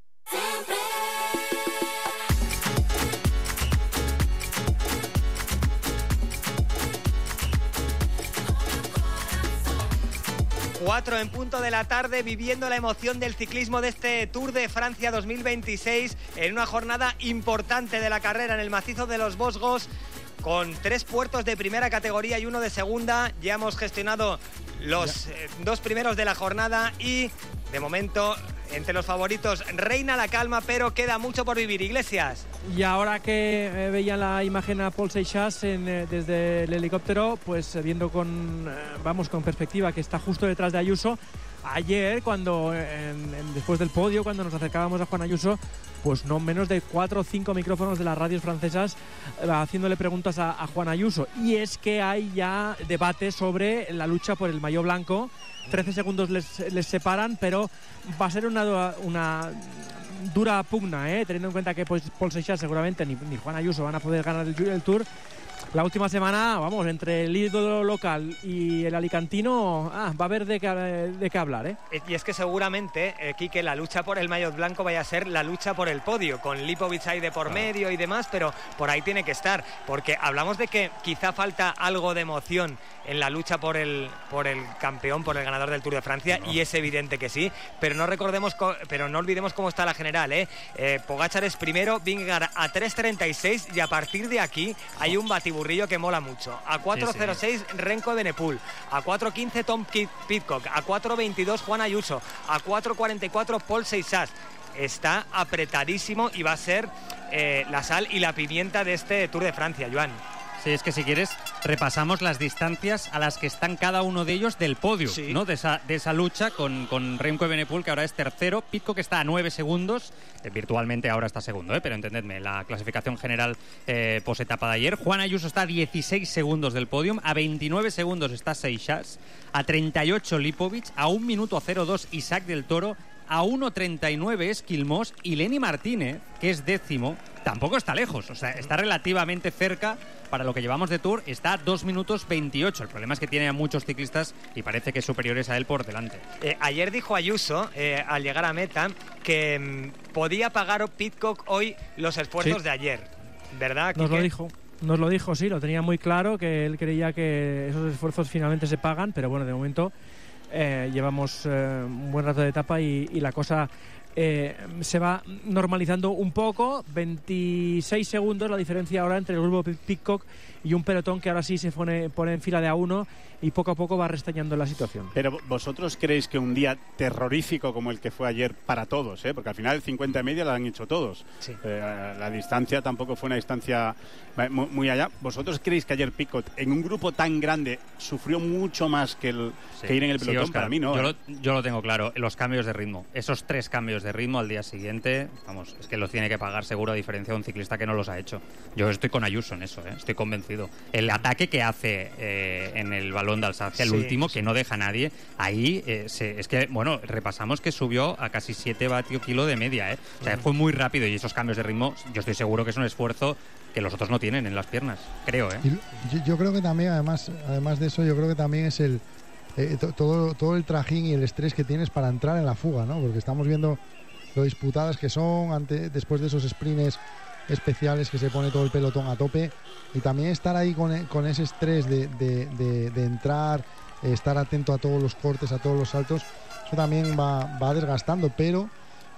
Speaker 1: Cuatro en punto de la tarde, viviendo la emoción del ciclismo de este Tour de Francia dos mil veintiséis en una jornada importante de la carrera en el macizo de los Vosgos, con tres puertos de primera categoría y uno de segunda. Ya hemos gestionado los eh, dos primeros de la jornada y de momento entre los favoritos reina la calma, pero queda mucho por vivir. Iglesias.
Speaker 2: Y ahora que eh, veía la imagen a Paul Seixas en, eh, desde el helicóptero, pues eh, viendo con, eh, vamos, con perspectiva que está justo detrás de Ayuso. Ayer, cuando en, en, después del podio, cuando nos acercábamos a Juan Ayuso, pues no menos de cuatro o cinco micrófonos de las radios francesas eh, haciéndole preguntas a, a Juan Ayuso. Y es que hay ya debate sobre la lucha por el maillot blanco. trece segundos les, les separan, pero va a ser una, una dura pugna, ¿eh? Teniendo en cuenta que pues, Paul Seixas seguramente ni, ni Juan Ayuso van a poder ganar el, el Tour. La última semana, vamos, entre el ídolo local y el alicantino, ah, va a haber de qué, de qué hablar, ¿eh?
Speaker 1: Y es que seguramente, eh, Quique, la lucha por el maillot blanco vaya a ser la lucha por el podio, con Lipovic ahí de por medio y demás, pero por ahí tiene que estar, porque hablamos de que quizá falta algo de emoción en la lucha por el, por el campeón, por el ganador del Tour de Francia, no. Y es evidente que sí, pero no recordemos, pero no olvidemos cómo está la general, ¿eh? eh Pogačar es primero, Vingegaard a tres treinta y seis y a partir de aquí hay un batiburrillo que mola mucho. A cuatro cero seis sí, sí. Renko Evenepoel, a cuatro quince Tom Pidcock, a cuatro veintidós Juan Ayuso, a cuatro cuarenta y cuatro Paul Seixas. Está apretadísimo y va a ser eh, la sal y la pimienta de este Tour de Francia, Joan.
Speaker 3: Sí, es que si quieres repasamos las distancias a las que están cada uno de ellos del podio, sí. ¿no? De esa, de esa lucha con, con Remco Evenepoel, que ahora es tercero, Pidcock que está a nueve segundos, eh, virtualmente ahora está segundo, ¿eh? Pero entendedme, la clasificación general eh, posetapa de ayer. Juan Ayuso está a dieciséis segundos del podium, a veintinueve segundos está Seixas, a treinta y ocho Lipovic, a un minuto cero dos Isaac del Toro, a uno treinta y nueve es Quilmós y Lenny Martínez, que es décimo, tampoco está lejos, o sea, está relativamente cerca. Para lo que llevamos de Tour está a dos minutos veintiocho. El problema es que tiene a muchos ciclistas y parece que superiores a él por delante.
Speaker 1: Eh, ayer dijo Ayuso, eh, al llegar a meta, que mmm, podía pagar Pidcock hoy los esfuerzos sí. de ayer, ¿verdad?
Speaker 2: Nos lo dijo. Nos lo dijo, sí, lo tenía muy claro, que él creía que esos esfuerzos finalmente se pagan, pero bueno, de momento eh, llevamos eh, un buen rato de etapa y, y la cosa eh, se va normalizando un poco. veintiséis segundos la diferencia ahora entre el grupo Pidcock y un pelotón que ahora sí se pone, pone en fila de a uno y poco a poco va restañando la situación.
Speaker 5: Pero vosotros creéis que un día terrorífico como el que fue ayer para todos, ¿eh? Porque al final el cincuenta y media la han hecho todos. Sí. Eh, la distancia tampoco fue una distancia muy, muy allá. ¿Vosotros creéis que ayer Pidcock en un grupo tan grande sufrió mucho más que, el, sí. que ir en el pelotón? Sí, Oscar, para mí no.
Speaker 3: Yo,
Speaker 5: ¿eh?
Speaker 3: lo, yo lo tengo claro, los cambios de ritmo. Esos tres cambios de ritmo al día siguiente, vamos, es que los tiene que pagar seguro, a diferencia de un ciclista que no los ha hecho. Yo estoy con Ayuso en eso, ¿eh? Estoy convencido. El ataque que hace eh, en el balón de Alsacia, el sí, último, sí. que no deja a nadie, ahí eh, se, es que, bueno, repasamos que subió a casi siete vatios kilo de media, ¿eh? O sea, fue muy rápido y esos cambios de ritmo, yo estoy seguro que es un esfuerzo que los otros no tienen en las piernas, creo, ¿eh?
Speaker 4: Y yo, yo creo que también, además, además de eso, yo creo que también es el eh, to, todo, todo el trajín y el estrés que tienes para entrar en la fuga, ¿no? Porque estamos viendo lo disputadas que son ante, después de esos sprints especiales que se pone todo el pelotón a tope, y también estar ahí con, con ese estrés de, de, de, de entrar, eh, estar atento a todos los cortes, a todos los saltos, eso también va, va desgastando, pero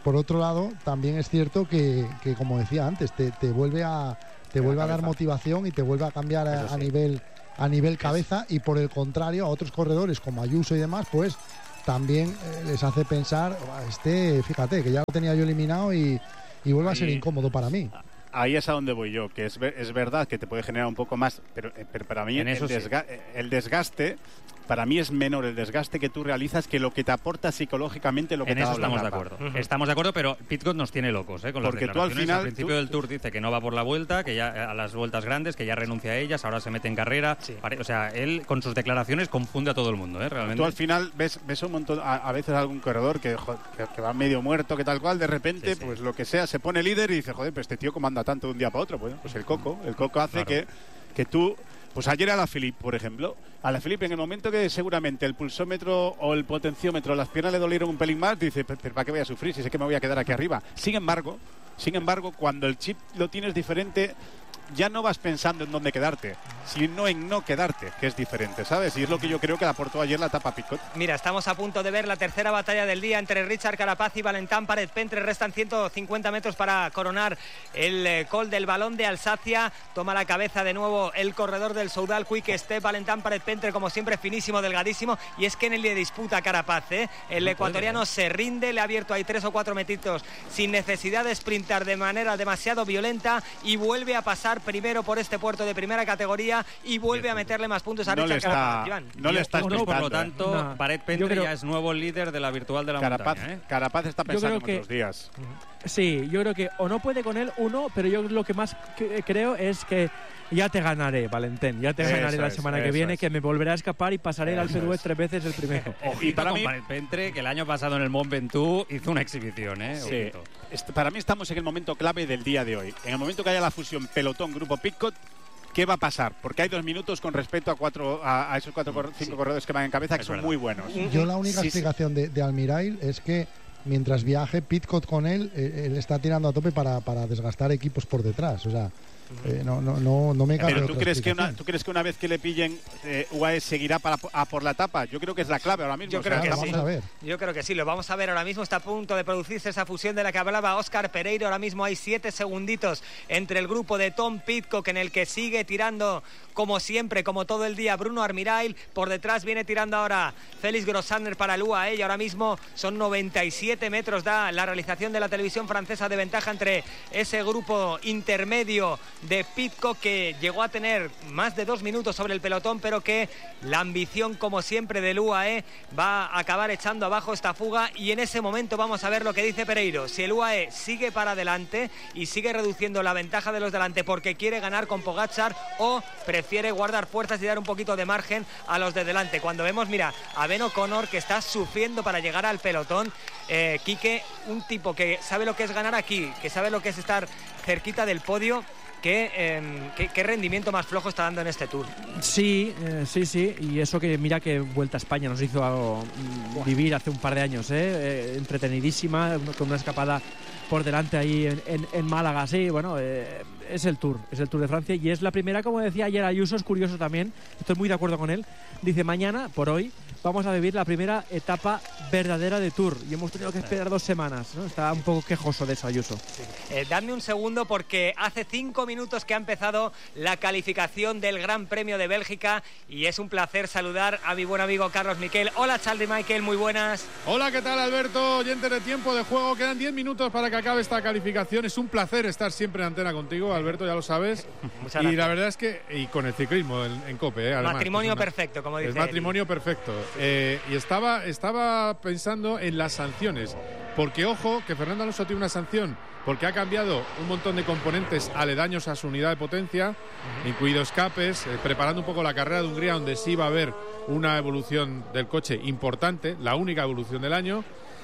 Speaker 4: por otro lado, también es cierto que, que como decía antes, te, te vuelve a te vuelve a dar motivación y te vuelve a cambiar a, a nivel a nivel cabeza, y por el contrario a otros corredores como Ayuso y demás, pues también eh, les hace pensar, este, fíjate, que ya lo tenía yo eliminado y, y vuelve a ser incómodo para mí.
Speaker 5: Ahí es a donde voy yo, que es, es verdad que te puede generar un poco más, pero, pero para mí el, desga sí. el desgaste, para mí es menor el desgaste que tú realizas que lo que te aporta psicológicamente lo que
Speaker 3: en
Speaker 5: te ha
Speaker 3: eso
Speaker 5: dado
Speaker 3: estamos
Speaker 5: la
Speaker 3: de
Speaker 5: etapa.
Speaker 3: acuerdo. Uh-huh. Estamos de acuerdo, pero Pidcock nos tiene locos, ¿eh? Con
Speaker 5: Porque
Speaker 3: las
Speaker 5: tú al final,
Speaker 3: al principio
Speaker 5: tú,
Speaker 3: del Tour dice que no va por la vuelta, que ya a las vueltas grandes, que ya renuncia a ellas, ahora se mete en carrera. Sí. O sea, él con sus declaraciones confunde a todo el mundo, ¿eh? Realmente.
Speaker 5: Tú al final ves, ves un montón, a, a veces algún corredor que, que, que va medio muerto, que tal cual, de repente, sí, sí. pues lo que sea, se pone líder y dice, joder, pero este tío cómo anda tanto de un día para otro. Bueno, pues el coco, el coco hace claro. que, que tú... Pues ayer a la Philippe, por ejemplo, a la Philippe en el momento que seguramente el pulsómetro o el potenciómetro, las piernas le dolieron un pelín más, dice, pero ¿para qué voy a sufrir si sé que me voy a quedar aquí arriba? Sin embargo, sin embargo, cuando el chip lo tienes diferente, ya no vas pensando en dónde quedarte, sino en no quedarte, que es diferente, ¿sabes? Y es lo que yo creo que le aportó ayer la etapa Pidcock.
Speaker 1: Mira, estamos a punto de ver la tercera batalla del día entre Richard Carapaz y Valentin Paret-Pentre. Restan ciento cincuenta metros para coronar el eh, col del Balón de Alsacia. Toma la cabeza de nuevo el corredor del Soudal Quick Step, Valentin Paret-Pentre, como siempre, finísimo, delgadísimo. Y es que en el le disputa Carapaz, ¿eh? El no ecuatoriano puede, ¿eh? se rinde, le ha abierto ahí tres o cuatro metitos sin necesidad de sprintar de manera demasiado violenta, y vuelve a pasar primero por este puerto de primera categoría y vuelve a meterle más puntos a
Speaker 5: no
Speaker 1: Richard
Speaker 5: le está,
Speaker 1: Carapaz. Iván.
Speaker 5: No le está
Speaker 3: no, por lo
Speaker 5: ¿eh?
Speaker 3: tanto,
Speaker 2: no.
Speaker 3: Paret-Pentre
Speaker 2: creo...
Speaker 3: ya es nuevo líder de la virtual de la
Speaker 5: Carapaz,
Speaker 3: montaña, ¿eh?
Speaker 5: Carapaz está pensando en
Speaker 2: que...
Speaker 5: otros días.
Speaker 2: Sí, yo creo que o no puede con él uno, pero yo lo que más que, creo es que ya te ganaré, Valentín, ya te
Speaker 5: eso
Speaker 2: ganaré la
Speaker 5: es,
Speaker 2: semana que viene,
Speaker 5: es.
Speaker 2: que me volverá a escapar y pasaré
Speaker 5: eso
Speaker 2: al Perú
Speaker 5: es.
Speaker 2: tres veces el primero.
Speaker 3: Ojito y para con mí... Paret-Pentre, que el año pasado en el Mont Ventoux hizo una exhibición, ¿eh?
Speaker 5: Sí. Este, para mí estamos en el momento clave del día de hoy. En el momento que haya la fusión pelotón-grupo Pidcock, ¿qué va a pasar? Porque hay dos minutos con respecto a cuatro a, a esos cuatro cinco sí. corredores que van en cabeza, que es son verdad. muy buenos.
Speaker 4: Yo la única
Speaker 5: sí,
Speaker 4: explicación
Speaker 5: sí.
Speaker 4: De, de Almirail es que mientras viaje Pidcock con él, eh, él está tirando a tope para, para desgastar equipos por detrás. O sea, eh, no, no, no, no me cabe.
Speaker 5: Pero ¿tú
Speaker 4: otra
Speaker 5: crees, que una,
Speaker 4: explicación.
Speaker 5: ¿tú crees que una vez que le pillen eh, U A E seguirá para, a por la etapa? Yo creo que es la clave ahora mismo.
Speaker 1: Yo
Speaker 5: o
Speaker 1: creo
Speaker 5: sea,
Speaker 1: que
Speaker 5: vamos
Speaker 1: sí.
Speaker 5: a
Speaker 4: ver.
Speaker 1: Yo creo que sí, lo vamos a ver ahora mismo. Está a punto de producirse esa fusión de la que hablaba Óscar Pereiro. Ahora mismo hay siete segunditos entre el grupo de Tom Pidcock, en el que sigue tirando como siempre, como todo el día, Bruno Almirail. Por detrás viene tirando ahora Félix Grossaner para el U A E, y ahora mismo son noventa y siete metros, da la realización de la televisión francesa, de ventaja entre ese grupo intermedio de Pidcock, que llegó a tener más de dos minutos sobre el pelotón, pero que la ambición, como siempre, del U A E va a acabar echando abajo esta fuga. Y en ese momento vamos a ver lo que dice Pereiro. Si el U A E sigue para adelante y sigue reduciendo la ventaja de los delante porque quiere ganar con Pogačar, o prefiere guardar fuerzas y dar un poquito de margen a los de delante. Cuando vemos, mira, a Ben O'Connor, que está sufriendo para llegar al pelotón, eh, Quique, un tipo que sabe lo que es ganar aquí, que sabe lo que es estar cerquita del podio. ¿Qué, eh, qué, ¿Qué rendimiento más flojo está dando en este Tour?
Speaker 2: Sí, eh, sí, sí. Y eso que mira que Vuelta a España nos hizo algo, mm, vivir hace un par de años, ¿eh? Eh, entretenidísima, con una escapada por delante ahí en, en, en Málaga. Sí, bueno, eh, es el Tour, es el Tour de Francia, y es la primera, como decía ayer Ayuso, es curioso también, estoy muy de acuerdo con él. Dice, mañana, por hoy, vamos a vivir la primera etapa verdadera de Tour, y hemos tenido que esperar dos semanas, ¿no? Está un poco quejoso de eso Ayuso.
Speaker 1: Sí. Eh, dadme un segundo, porque hace cinco minutos que ha empezado la calificación del Gran Premio de Bélgica, y es un placer saludar a mi buen amigo Carlos Miquel. Hola, Charlie Michael, muy buenas.
Speaker 9: Hola, ¿qué tal, Alberto? Oyentes de Tiempo de Juego, quedan diez minutos para que acabe esta calificación. Es un placer estar siempre en antena contigo, Alberto, ya lo sabes.
Speaker 1: Muchas
Speaker 9: y
Speaker 1: gracias.
Speaker 9: La verdad es que, y con el ciclismo en, en COPE, ¿eh? Además,
Speaker 1: matrimonio
Speaker 9: es una,
Speaker 1: perfecto, como dice
Speaker 9: es matrimonio
Speaker 1: él.
Speaker 9: perfecto. Eh, y estaba, estaba pensando en las sanciones, porque ojo, que Fernando Alonso tiene una sanción, porque ha cambiado un montón de componentes aledaños a su unidad de potencia, uh-huh. incluido escapes, eh, preparando un poco la carrera de Hungría, donde sí va a haber una evolución del coche importante, la única evolución del año,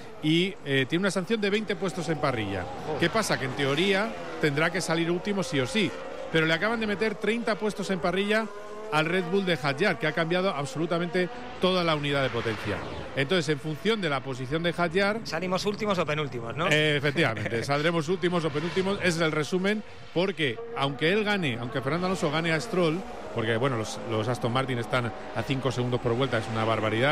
Speaker 9: y eh, tiene una sanción de veinte puestos en parrilla. Oh. ¿Qué pasa? Que en teoría tendrá que salir último sí o sí, pero le acaban de meter treinta puestos en parrilla al Red Bull de Hadjar, que ha cambiado absolutamente toda la unidad de potencia. Entonces, en función de la posición de Hadjar...
Speaker 1: ¿Salimos últimos o penúltimos, no?
Speaker 9: Eh, efectivamente, saldremos últimos o penúltimos, ese es el resumen, porque aunque él gane, aunque Fernando Alonso gane a Stroll, porque bueno, los, los Aston Martin están a cinco segundos por vuelta, es una barbaridad,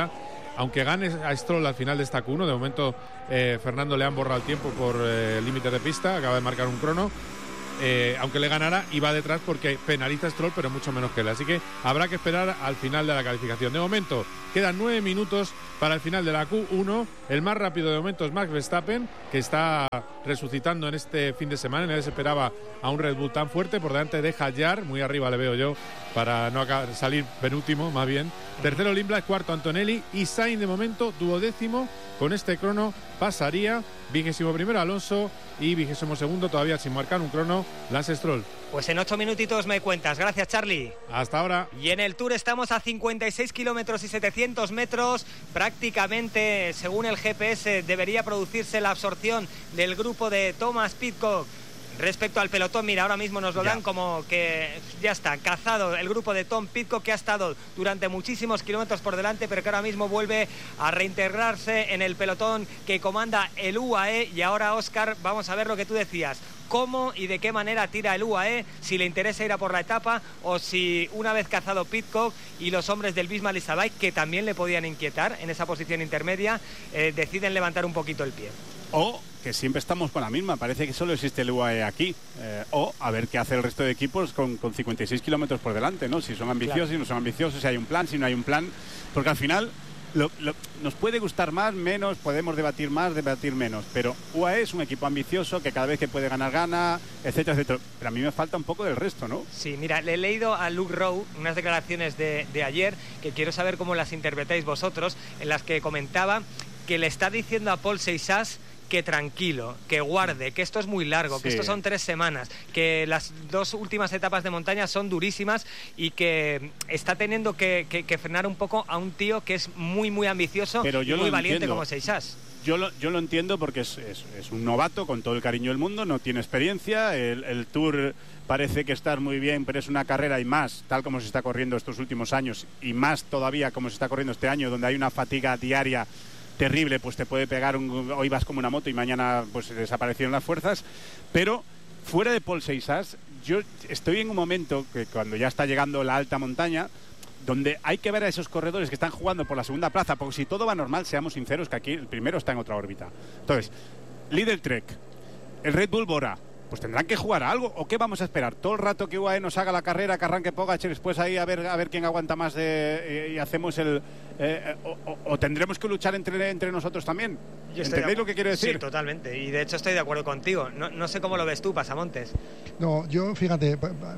Speaker 9: aunque gane a Stroll al final de esta Q uno, de momento eh, Fernando le han borrado el tiempo por eh, límite de pista, acaba de marcar un crono. Eh, aunque le ganara, iba detrás porque penaliza a Stroll, pero mucho menos que él. Así que habrá que esperar al final de la calificación. De momento, quedan nueve minutos para el final de la Q uno. El más rápido de momento es Max Verstappen, que está resucitando en este fin de semana. Nadie se esperaba a un Red Bull tan fuerte. Por delante de Hadjar, muy arriba le veo yo, para no salir penúltimo, más bien. Tercero Limblad, cuarto Antonelli y Sainz de momento duodécimo. Con este crono pasaría. Vigésimo primero Alonso y vigésimo segundo, todavía sin marcar un crono, Lance Stroll.
Speaker 1: Pues en ocho minutitos me cuentas. Gracias, Charlie.
Speaker 9: Hasta ahora.
Speaker 1: Y en el Tour estamos a cincuenta y seis kilómetros y setecientos metros. Prácticamente, según el G P S, debería producirse la absorción del grupo de Thomas Pidcock. Respecto al pelotón, mira, ahora mismo nos lo dan ya. Como que ya está cazado el grupo de Tom Pidcock, que ha estado durante muchísimos kilómetros por delante, pero que ahora mismo vuelve a reintegrarse en el pelotón que comanda el U A E. Y ahora, Óscar, vamos a ver lo que tú decías. Cómo y de qué manera tira el U A E, si le interesa ir a por la etapa o si una vez cazado Pidcock y los hombres del Bismarck Isabay, que también le podían inquietar en esa posición intermedia, eh, deciden levantar un poquito el pie.
Speaker 5: O que siempre estamos con la misma, parece que solo existe el U A E aquí, eh, o a ver qué hace el resto de equipos con, con cincuenta y seis kilómetros por delante, ¿no? Si son ambiciosos, claro. Si no son ambiciosos, si hay un plan, si no hay un plan, porque al final lo, lo, nos puede gustar más, menos, podemos debatir más, debatir menos, pero U A E es un equipo ambicioso que cada vez que puede ganar gana, etcétera, etcétera. Pero a mí me falta un poco del resto, ¿no?
Speaker 1: Sí, mira, le he leído a Luke Rowe unas declaraciones de, de ayer que quiero saber cómo las interpretáis vosotros, en las que comentaba que le está diciendo a Paul Seixas que tranquilo, que guarde, que esto es muy largo, sí. Que esto son tres semanas, que las dos últimas etapas de montaña son durísimas y que está teniendo que, que, que frenar un poco a un tío que es muy, muy ambicioso Pero yo y muy valiente entiendo. Como Seixas.
Speaker 5: Yo lo, yo lo entiendo porque es, es, es un novato con todo el cariño del mundo, no tiene experiencia, el, el Tour parece que está muy bien, pero es una carrera y más, tal como se está corriendo estos últimos años y más todavía como se está corriendo este año, donde hay una fatiga diaria terrible, pues te puede pegar, un, hoy vas como una moto y mañana pues desaparecieron las fuerzas, pero fuera de Paul Seixas, yo estoy en un momento que cuando ya está llegando la alta montaña, donde hay que ver a esos corredores que están jugando por la segunda plaza, porque si todo va normal, seamos sinceros que aquí el primero está en otra órbita. Entonces, Lidl Trek, el Red Bull Bora, pues tendrán que jugar a algo, o qué vamos a esperar todo el rato que U A E nos haga la carrera, que arranque Pogačar, después ahí a ver a ver quién aguanta más de, eh, y hacemos el eh, o, o, o tendremos que luchar entre, entre nosotros también. ¿Entendéis lo que quiero decir?
Speaker 1: Sí, totalmente, y de hecho estoy de acuerdo contigo. No, no sé cómo lo ves tú, Pasamontes.
Speaker 4: No, yo fíjate,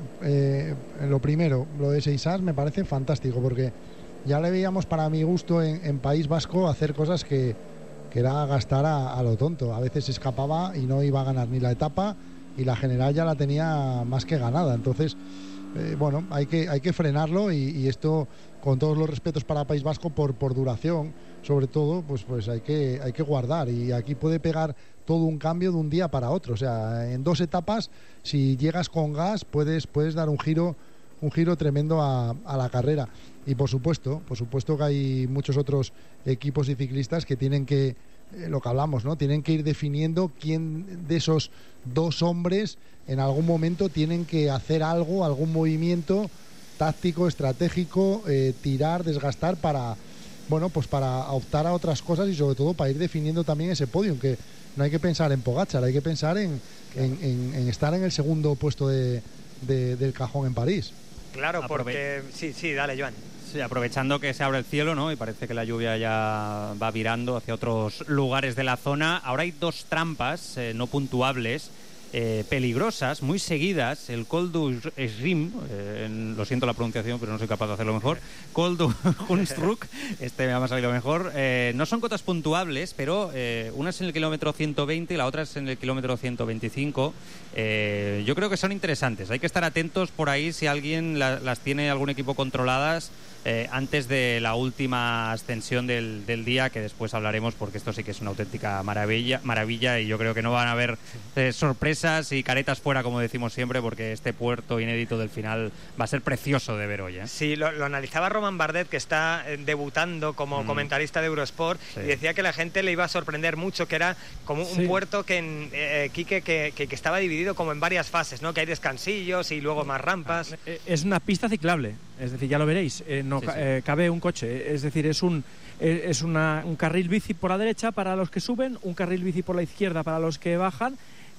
Speaker 4: eh, lo primero, lo de Seixas me parece fantástico, porque ya le veíamos para mi gusto en, en País Vasco hacer cosas que, que era gastar a, a lo tonto. A veces se escapaba y no iba a ganar ni la etapa, y la general ya la tenía más que ganada. Entonces, eh, bueno, hay que, hay que frenarlo y, y esto, con todos los respetos para País Vasco, por, por duración, sobre todo, pues, pues hay que, hay que guardar. Y aquí puede pegar todo un cambio de un día para otro. O sea, en dos etapas, si llegas con gas, puedes, puedes dar un giro, un giro tremendo a, a la carrera. Y por supuesto, por supuesto que hay muchos otros equipos y ciclistas que tienen que, eh, lo que hablamos, ¿no? Tienen que ir definiendo quién de esos dos hombres en algún momento tienen que hacer algo, algún movimiento táctico, estratégico, eh, tirar, desgastar para, bueno, pues para optar a otras cosas y sobre todo para ir definiendo también ese podio, que no hay que pensar en Pogačar, hay que pensar en, en, en, en estar en el segundo puesto de, de, del cajón en París.
Speaker 1: Claro, porque... Sí, sí, dale, Joan.
Speaker 3: Sí, aprovechando que se abre el cielo, ¿no? Y parece que la lluvia ya va virando hacia otros lugares de la zona. Ahora hay dos trampas eh, no puntuables, eh, peligrosas, muy seguidas. El Col du Schrim, eh, lo siento la pronunciación, pero no soy capaz de hacerlo mejor. Col du Hunsrück, este me ha salido mejor. Eh, no son cotas puntuables, pero eh, una es en el kilómetro ciento veinte y la otra es en el kilómetro ciento veinticinco. Eh, yo creo que son interesantes. Hay que estar atentos por ahí si alguien la, las tiene algún equipo controladas. Eh, antes de la última ascensión del, del día, que después hablaremos, porque esto sí que es una auténtica maravilla, maravilla y yo creo que no van a haber eh, sorpresas y caretas fuera, como decimos siempre, porque este puerto inédito del final va a ser precioso de ver hoy, ¿eh?
Speaker 1: Sí, lo, lo analizaba Roman Bardet, que está eh, debutando como mm. comentarista de Eurosport, sí. Y decía que la gente le iba a sorprender mucho, que era como un sí. puerto que, en, eh, Quique, que, que, que estaba dividido como en varias fases, ¿no? Que hay descansillos y luego más rampas.
Speaker 2: Es una pista ciclable. es decir, ya lo veréis, eh, no
Speaker 3: Sí,
Speaker 2: ca-
Speaker 3: sí.
Speaker 2: eh, cabe un coche, es decir, es un eh, es una, un carril bici por la derecha para los que suben, un carril bici por la izquierda para los que bajan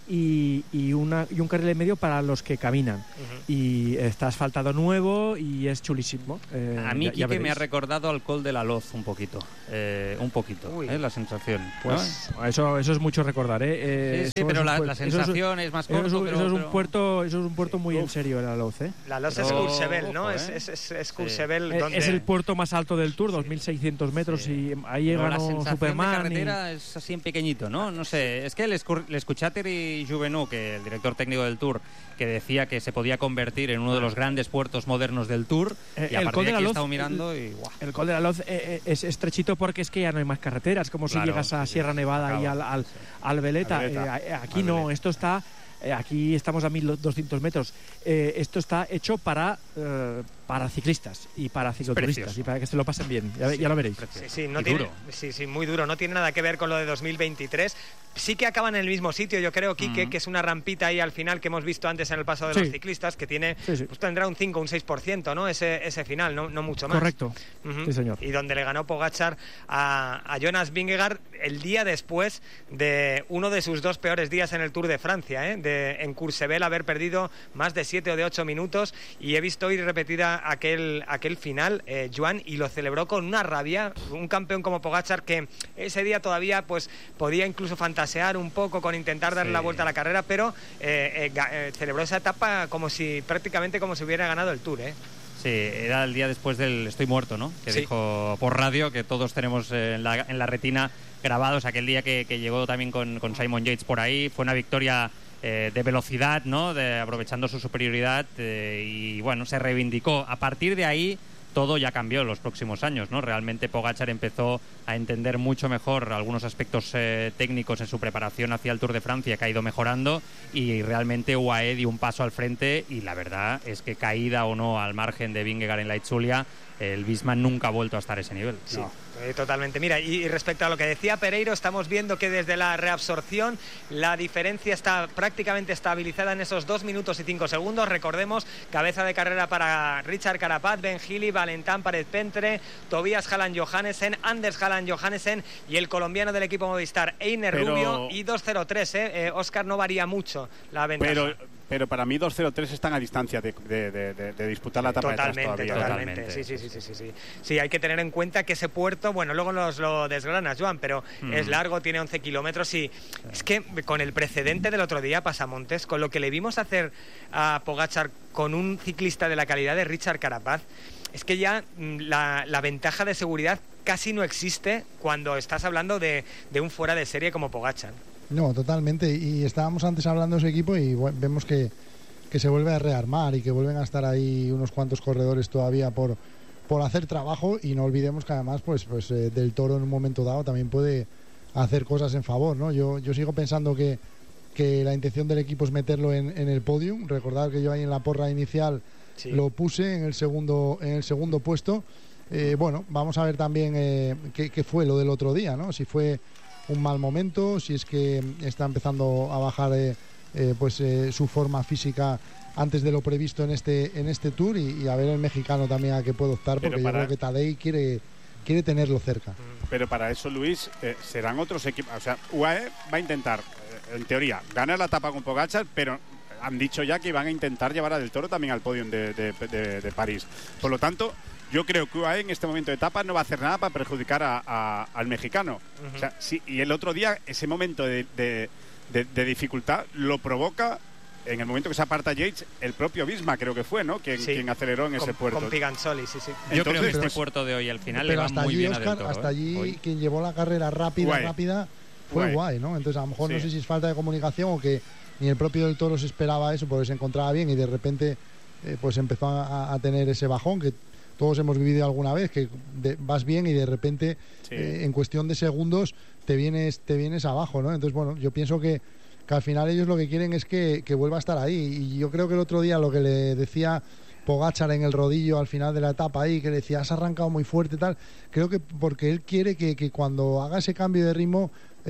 Speaker 2: y, y, una, y un carril en medio para los que caminan.
Speaker 1: Ujú.
Speaker 2: Y está asfaltado nuevo y es chulísimo. Eh,
Speaker 3: A mí,
Speaker 2: ya- ya
Speaker 3: Quique, me ha
Speaker 2: veréis.
Speaker 3: recordado al Col de la Loz un poquito. Eh, un poquito,
Speaker 1: Uy.
Speaker 3: eh, la sensación. ¿no?
Speaker 2: Pues eso, eso es mucho recordar, ¿eh? Eh,
Speaker 3: Sí, sí,
Speaker 2: eso
Speaker 3: pero
Speaker 2: es un
Speaker 3: la,
Speaker 2: puer-
Speaker 3: la
Speaker 2: eso es-
Speaker 3: sensación es, más
Speaker 2: Eso
Speaker 3: corto.
Speaker 2: es, un-
Speaker 3: pero-
Speaker 2: eso es un
Speaker 3: pero-
Speaker 2: puerto, eso es un puerto muy en serio el Aloz, ¿eh?
Speaker 1: La Los es
Speaker 3: Pero,
Speaker 1: Courchevel, ¿no?
Speaker 3: ojo,
Speaker 1: Es,
Speaker 3: ¿eh?
Speaker 1: es, es, es
Speaker 3: Sí.
Speaker 1: Courchevel
Speaker 2: Eh,
Speaker 1: donde...
Speaker 2: Es el puerto más alto del Tour, dos mil seiscientos metros,
Speaker 3: Sí.
Speaker 2: y ahí
Speaker 3: Pero la
Speaker 2: ganó
Speaker 3: sensación
Speaker 2: Superman.
Speaker 3: de
Speaker 2: y-
Speaker 3: carretera es así en pequeñito, ¿no? No sé, es que el, escur- el escuchater y Juvenú, que el director técnico del Tour, que decía que se podía convertir en uno de los grandes puertos modernos del Tour,
Speaker 2: Eh,
Speaker 3: y a
Speaker 2: el
Speaker 3: partir
Speaker 2: Col
Speaker 3: de
Speaker 2: de la
Speaker 3: aquí he
Speaker 2: Loz-
Speaker 3: estado mirando y ¡guau!
Speaker 2: El Col de la Loz eh, eh, es estrechito porque es que ya no hay más carreteras, como si
Speaker 3: Claro,
Speaker 2: llegas a
Speaker 3: sí,
Speaker 2: Sierra
Speaker 3: sí,
Speaker 2: Nevada
Speaker 3: acaba,
Speaker 2: y al, al,
Speaker 3: sí.
Speaker 2: al Veleta.
Speaker 5: Al Veleta.
Speaker 2: Eh, aquí
Speaker 5: Al
Speaker 2: no,
Speaker 5: Veleta.
Speaker 2: esto está... eh, aquí estamos a mil doscientos metros. Eh, esto está hecho para, eh, para ciclistas y para cicloturistas
Speaker 3: precioso.
Speaker 2: y para que se lo pasen bien. Ya, ya lo veréis.
Speaker 1: Sí, sí, no
Speaker 3: Y
Speaker 1: tiene,
Speaker 3: duro.
Speaker 1: sí, sí, muy duro. No tiene nada que ver con lo de dos mil veintitrés. Sí que acaban en el mismo sitio, yo creo, Quique,
Speaker 3: Mm.
Speaker 1: que es una rampita ahí al final que hemos visto antes en el paso de
Speaker 2: Sí.
Speaker 1: los ciclistas, que tiene,
Speaker 2: Sí, sí.
Speaker 1: pues tendrá un cinco, un seis por ciento, ¿no? Ese, ese final, no, no mucho más.
Speaker 2: Correcto.
Speaker 1: Ujú.
Speaker 2: Sí, señor.
Speaker 1: Y donde le ganó Pogačar a, a Jonas Vingegaard el día después de uno de sus dos peores días en el Tour de Francia, ¿eh? de, en Courchevel haber perdido más de siete o de ocho minutos, y he visto hoy repetida aquel, aquel final, eh, Joan, y lo celebró con una rabia. Un campeón como Pogačar que ese día todavía pues podía incluso fantasear un poco con intentar darle
Speaker 3: Sí.
Speaker 1: la vuelta a la carrera, pero eh, eh, ga- eh, celebró esa etapa como si prácticamente como si hubiera ganado el Tour, ¿eh?
Speaker 3: Sí, era el día después del Estoy muerto, ¿no? Que
Speaker 1: Sí.
Speaker 3: dijo por radio, que todos tenemos eh, en, la, en la retina grabados aquel día que, que llegó también con, con Simon Yates por ahí. Fue una victoria eh, de velocidad, ¿no? De, aprovechando su superioridad eh, y bueno, se reivindicó. A partir de ahí todo ya cambió en los próximos años, ¿no? Realmente Pogačar empezó a entender mucho mejor algunos aspectos eh, técnicos en su preparación hacia el Tour de Francia, que ha ido mejorando, y realmente U A E dio un paso al frente, y la verdad es que, caída o no al margen de Vingegaard en la Itzulia, el Bisman nunca ha vuelto a estar a ese nivel.
Speaker 1: Sí, eh, totalmente. Mira, y, y respecto a lo que decía Pereiro, estamos viendo que desde la reabsorción la diferencia está prácticamente estabilizada en esos dos minutos y cinco segundos. Recordemos, cabeza de carrera para Richard Carapaz, Ben Healy, Valentán Párez-Pentre, Tobias Hallan Johannesen, Anders Hallan Johannesen y el colombiano del equipo Movistar, Einer
Speaker 5: Pero-
Speaker 1: Rubio, y dos cero tres, ¿eh? Eh, Oscar, no varía mucho la ventaja.
Speaker 5: Pero, pero para mí dos cero tres están a distancia de, de- de- de- de disputar la etapa de atrás
Speaker 1: Totalmente,
Speaker 5: todavía.
Speaker 1: totalmente.
Speaker 3: Totalmente.
Speaker 1: Sí, sí, sí, sí, sí, sí. Sí, hay que tener en cuenta que ese puerto, bueno, luego nos lo desgranas, Joan, pero
Speaker 3: Mm.
Speaker 1: es largo, tiene once kilómetros, y es que con el precedente del otro día, Pasamontes, con lo que le vimos hacer a Pogačar con un ciclista de la calidad de Richard Carapaz, es que ya mm, la, la ventaja de seguridad casi no existe cuando estás hablando de, de un fuera de serie como Pogačar.
Speaker 4: No, totalmente. Y estábamos antes hablando de ese equipo y bueno, vemos que, que se vuelve a rearmar y que vuelven a estar ahí unos cuantos corredores todavía por, por hacer trabajo, y no olvidemos que además pues, pues eh, Del Toro en un momento dado también puede hacer cosas en favor, ¿no? Yo, yo sigo pensando que, que la intención del equipo es meterlo en, en el podium. Recordad que yo ahí en la porra inicial
Speaker 1: Sí.
Speaker 4: lo puse en el segundo, en el segundo puesto. Eh, bueno, vamos a ver también eh, qué, qué fue lo del otro día, ¿no? Si fue un mal momento, si es que está empezando a bajar eh, eh, pues eh, su forma física antes de lo previsto en este en este Tour, y, y a ver el mexicano también a qué puede optar,
Speaker 5: Pero
Speaker 4: porque
Speaker 5: para-
Speaker 4: yo creo que Tadej quiere quiere tenerlo cerca.
Speaker 5: Pero para eso, Luis, eh, serán otros equipos. O sea, U A E va a intentar, eh, en teoría, ganar la etapa con Pogačar, pero han dicho ya que van a intentar llevar a Del Toro también al podio de, de- de- de París. Por lo tanto, yo creo que U A E en este momento de etapa no va a hacer nada para perjudicar a- a- al mexicano.
Speaker 1: Ujú.
Speaker 5: O sea, sí, y el otro día, ese momento de, de- de- de dificultad lo provoca, en el momento que se aparta Yates, el propio Visma, creo que fue, ¿no? Quien,
Speaker 1: Sí.
Speaker 5: quien aceleró en ese
Speaker 1: Con,
Speaker 5: puerto.
Speaker 1: con Piganzoli, sí, sí.
Speaker 3: Yo
Speaker 5: Entonces,
Speaker 3: creo que este
Speaker 4: pero-
Speaker 3: puerto de hoy al final le
Speaker 4: Pero
Speaker 3: va
Speaker 4: hasta
Speaker 3: muy
Speaker 4: allí,
Speaker 3: bien a
Speaker 4: Oscar,
Speaker 3: Del Toro.
Speaker 4: hasta
Speaker 3: ¿eh?
Speaker 4: allí
Speaker 3: Hoy.
Speaker 4: quien llevó la carrera rápida,
Speaker 5: U A E.
Speaker 4: rápida fue
Speaker 5: U A E.
Speaker 4: U A E, ¿no? Entonces a lo mejor no
Speaker 5: Sí.
Speaker 4: sé si es falta de comunicación o que ni el propio Del Toro se esperaba eso porque se encontraba bien y de repente eh, pues empezó a, a tener ese bajón que todos hemos vivido alguna vez, que de- vas bien y de repente
Speaker 5: Sí.
Speaker 4: eh, en cuestión de segundos te vienes te vienes abajo, ¿no? Entonces, bueno, yo pienso que, que al final ellos lo que quieren es que, que vuelva a estar ahí, y yo creo que el otro día lo que le decía Pogačar en el rodillo al final de la etapa ahí, que le decía, has arrancado muy fuerte tal, creo que porque él quiere que, que cuando haga ese cambio de ritmo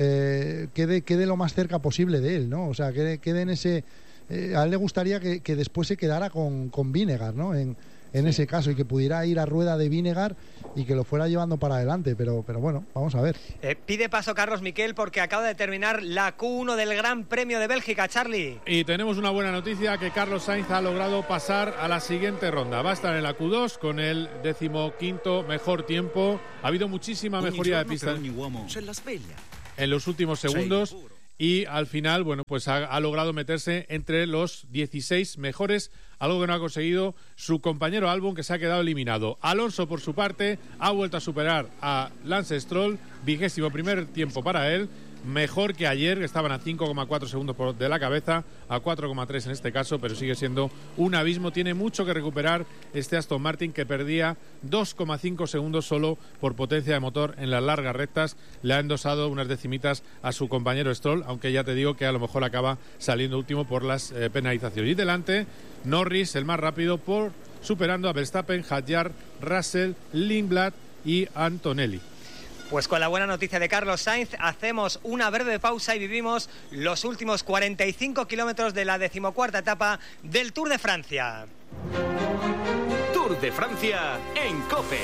Speaker 4: eh, quede, quede lo más cerca posible de él, ¿no? O sea, quede, quede en ese... eh, a él le gustaría que, que después se quedara con, con Vingegaard, ¿no? En, en ese caso, y que pudiera ir a rueda de Vinegar y que lo fuera llevando para adelante, pero, pero bueno, vamos a ver.
Speaker 1: Eh, pide paso Carlos Miquel porque acaba de terminar la Q uno del Gran Premio de Bélgica, Charlie.
Speaker 9: Y tenemos una buena noticia, que Carlos Sainz ha logrado pasar a la siguiente ronda. Va a estar en la Q dos con el decimoquinto mejor tiempo. Ha habido muchísima mejoría de pista en los últimos segundos. Y al final, bueno, pues ha, ha logrado meterse entre los dieciséis mejores, algo que no ha conseguido su compañero Albon, que se ha quedado eliminado. Alonso, por su parte, ha vuelto a superar a Lance Stroll, vigésimo primer tiempo para él, mejor que ayer, que estaban a cinco coma cuatro segundos por de la cabeza, a cuatro coma tres en este caso, pero sigue siendo un abismo. Tiene mucho que recuperar este Aston Martin, que perdía dos coma cinco segundos solo por potencia de motor en las largas rectas. Le ha endosado unas decimitas a su compañero Stroll, aunque ya te digo que a lo mejor acaba saliendo último por las eh, penalizaciones. Y delante, Norris, el más rápido, por superando a Verstappen, Hadjar, Russell, Lindblad y Antonelli.
Speaker 1: Pues con la buena noticia de Carlos Sainz hacemos una breve pausa y vivimos los últimos cuarenta y cinco kilómetros de la decimocuarta etapa del Tour de Francia.
Speaker 8: Tour de Francia en COPE.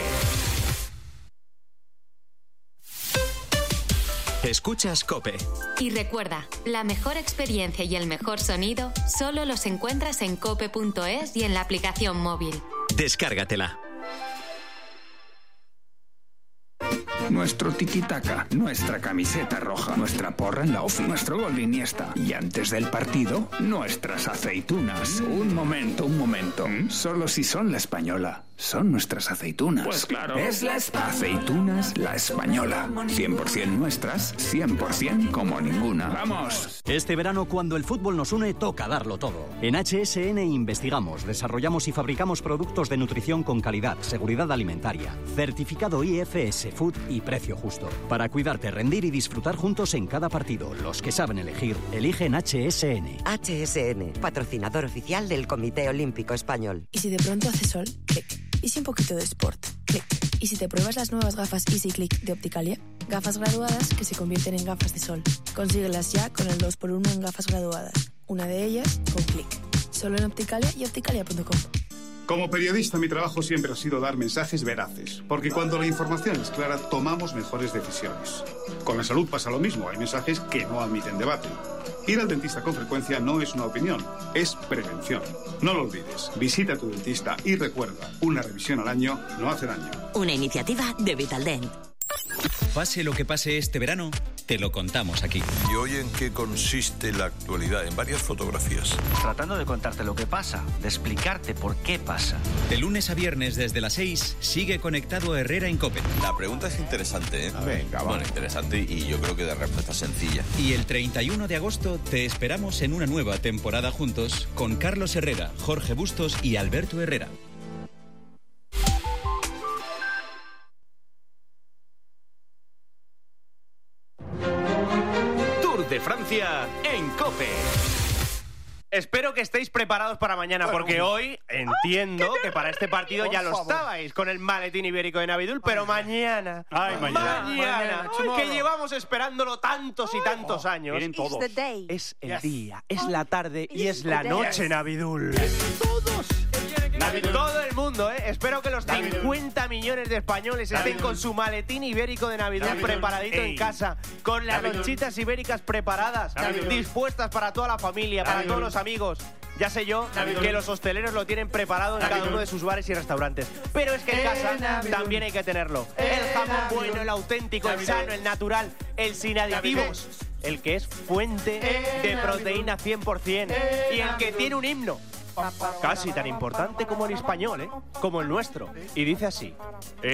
Speaker 10: Escuchas COPE.
Speaker 11: Y recuerda, la mejor experiencia y el mejor sonido solo los encuentras en cope punto es y en la aplicación móvil.
Speaker 10: Descárgatela.
Speaker 12: Nuestro tiki-taka, nuestra camiseta roja, nuestra porra en la ofi, nuestro gol de Iniesta. Y antes del partido, nuestras aceitunas. Un momento, un momento. Solo si son la española. Son nuestras aceitunas.
Speaker 13: Pues claro.
Speaker 12: Es la espa- Aceitunas La Española. cien por ciento nuestras, cien por ciento como ninguna. ¡Vamos!
Speaker 14: Este verano, cuando el fútbol nos une, toca darlo todo. En H S N investigamos, desarrollamos y fabricamos productos de nutrición con calidad, seguridad alimentaria, certificado I F S Food y precio justo. Para cuidarte, rendir y disfrutar juntos en cada partido. Los que saben elegir, eligen H S N.
Speaker 15: H S N, patrocinador oficial del Comité Olímpico Español.
Speaker 16: Y si de pronto hace sol, clic. Y si un poquito de sport, clic. Y si te pruebas las nuevas gafas Easy Click de Opticalia, gafas graduadas que se convierten en gafas de sol. Consíguelas ya con el dos por uno en gafas graduadas. Una de ellas con clic. Solo en Opticalia y opticalia punto com.
Speaker 17: Como periodista, mi trabajo siempre ha sido dar mensajes veraces, porque cuando la información es clara, tomamos mejores decisiones. Con la salud pasa lo mismo, hay mensajes que no admiten debate. Ir al dentista con frecuencia no es una opinión, es prevención. No lo olvides, visita a tu dentista y recuerda, una revisión al año no hace daño.
Speaker 18: Una iniciativa de Vitaldent.
Speaker 19: Pase lo que pase este verano, te lo contamos aquí.
Speaker 20: ¿Y hoy en qué consiste la actualidad? En varias fotografías.
Speaker 21: Tratando de contarte lo que pasa, de explicarte por qué pasa.
Speaker 19: De lunes a viernes desde las seis, sigue conectado Herrera en COPE.
Speaker 20: La pregunta es interesante, ¿eh? Venga, va. Bueno, interesante y yo creo que de respuesta sencilla.
Speaker 19: Y el treinta y uno de agosto te esperamos en una nueva temporada juntos con Carlos Herrera, Jorge Bustos y Alberto Herrera.
Speaker 8: De Francia en COPE.
Speaker 22: Espero que estéis preparados para mañana, porque hoy entiendo que para este partido ya lo estabais con el maletín ibérico de Navidul, pero mañana,
Speaker 5: Ay, mañana,
Speaker 22: mañana,
Speaker 5: mañana,
Speaker 22: que llevamos esperándolo tantos y tantos años,
Speaker 5: Miren todos.
Speaker 22: es el
Speaker 5: Yes.
Speaker 22: día, es la tarde y es la noche,
Speaker 5: Yes.
Speaker 22: Navidul.
Speaker 5: Todos.
Speaker 22: Navidul. Todo el mundo, ¿eh? Espero que los cincuenta millones de españoles estén
Speaker 5: Navidul.
Speaker 22: con su maletín ibérico de Navidul
Speaker 5: Navidul.
Speaker 22: preparadito
Speaker 5: Ey.
Speaker 22: en casa, con las
Speaker 5: Navidul.
Speaker 22: lonchitas ibéricas preparadas,
Speaker 5: Navidul.
Speaker 22: dispuestas para toda la familia, para
Speaker 5: Navidul.
Speaker 22: todos los amigos. Ya sé yo
Speaker 5: Navidul.
Speaker 22: que los hosteleros lo tienen preparado en cada
Speaker 5: Navidul.
Speaker 22: uno de sus bares y restaurantes. Pero es que en
Speaker 5: Eh,
Speaker 22: casa
Speaker 5: Navidul.
Speaker 22: también hay que tenerlo.
Speaker 5: Eh,
Speaker 22: El jamón
Speaker 5: Navidul.
Speaker 22: bueno, el auténtico, el
Speaker 5: Navidul.
Speaker 22: sano, el natural, el sin aditivos. El que es fuente
Speaker 5: Eh,
Speaker 22: de
Speaker 5: Navidul.
Speaker 22: proteína cien por ciento.
Speaker 5: Eh,
Speaker 22: Y el que
Speaker 5: Navidul.
Speaker 22: tiene un himno. Casi tan importante como el español, ¿eh? Como el nuestro. Y dice así.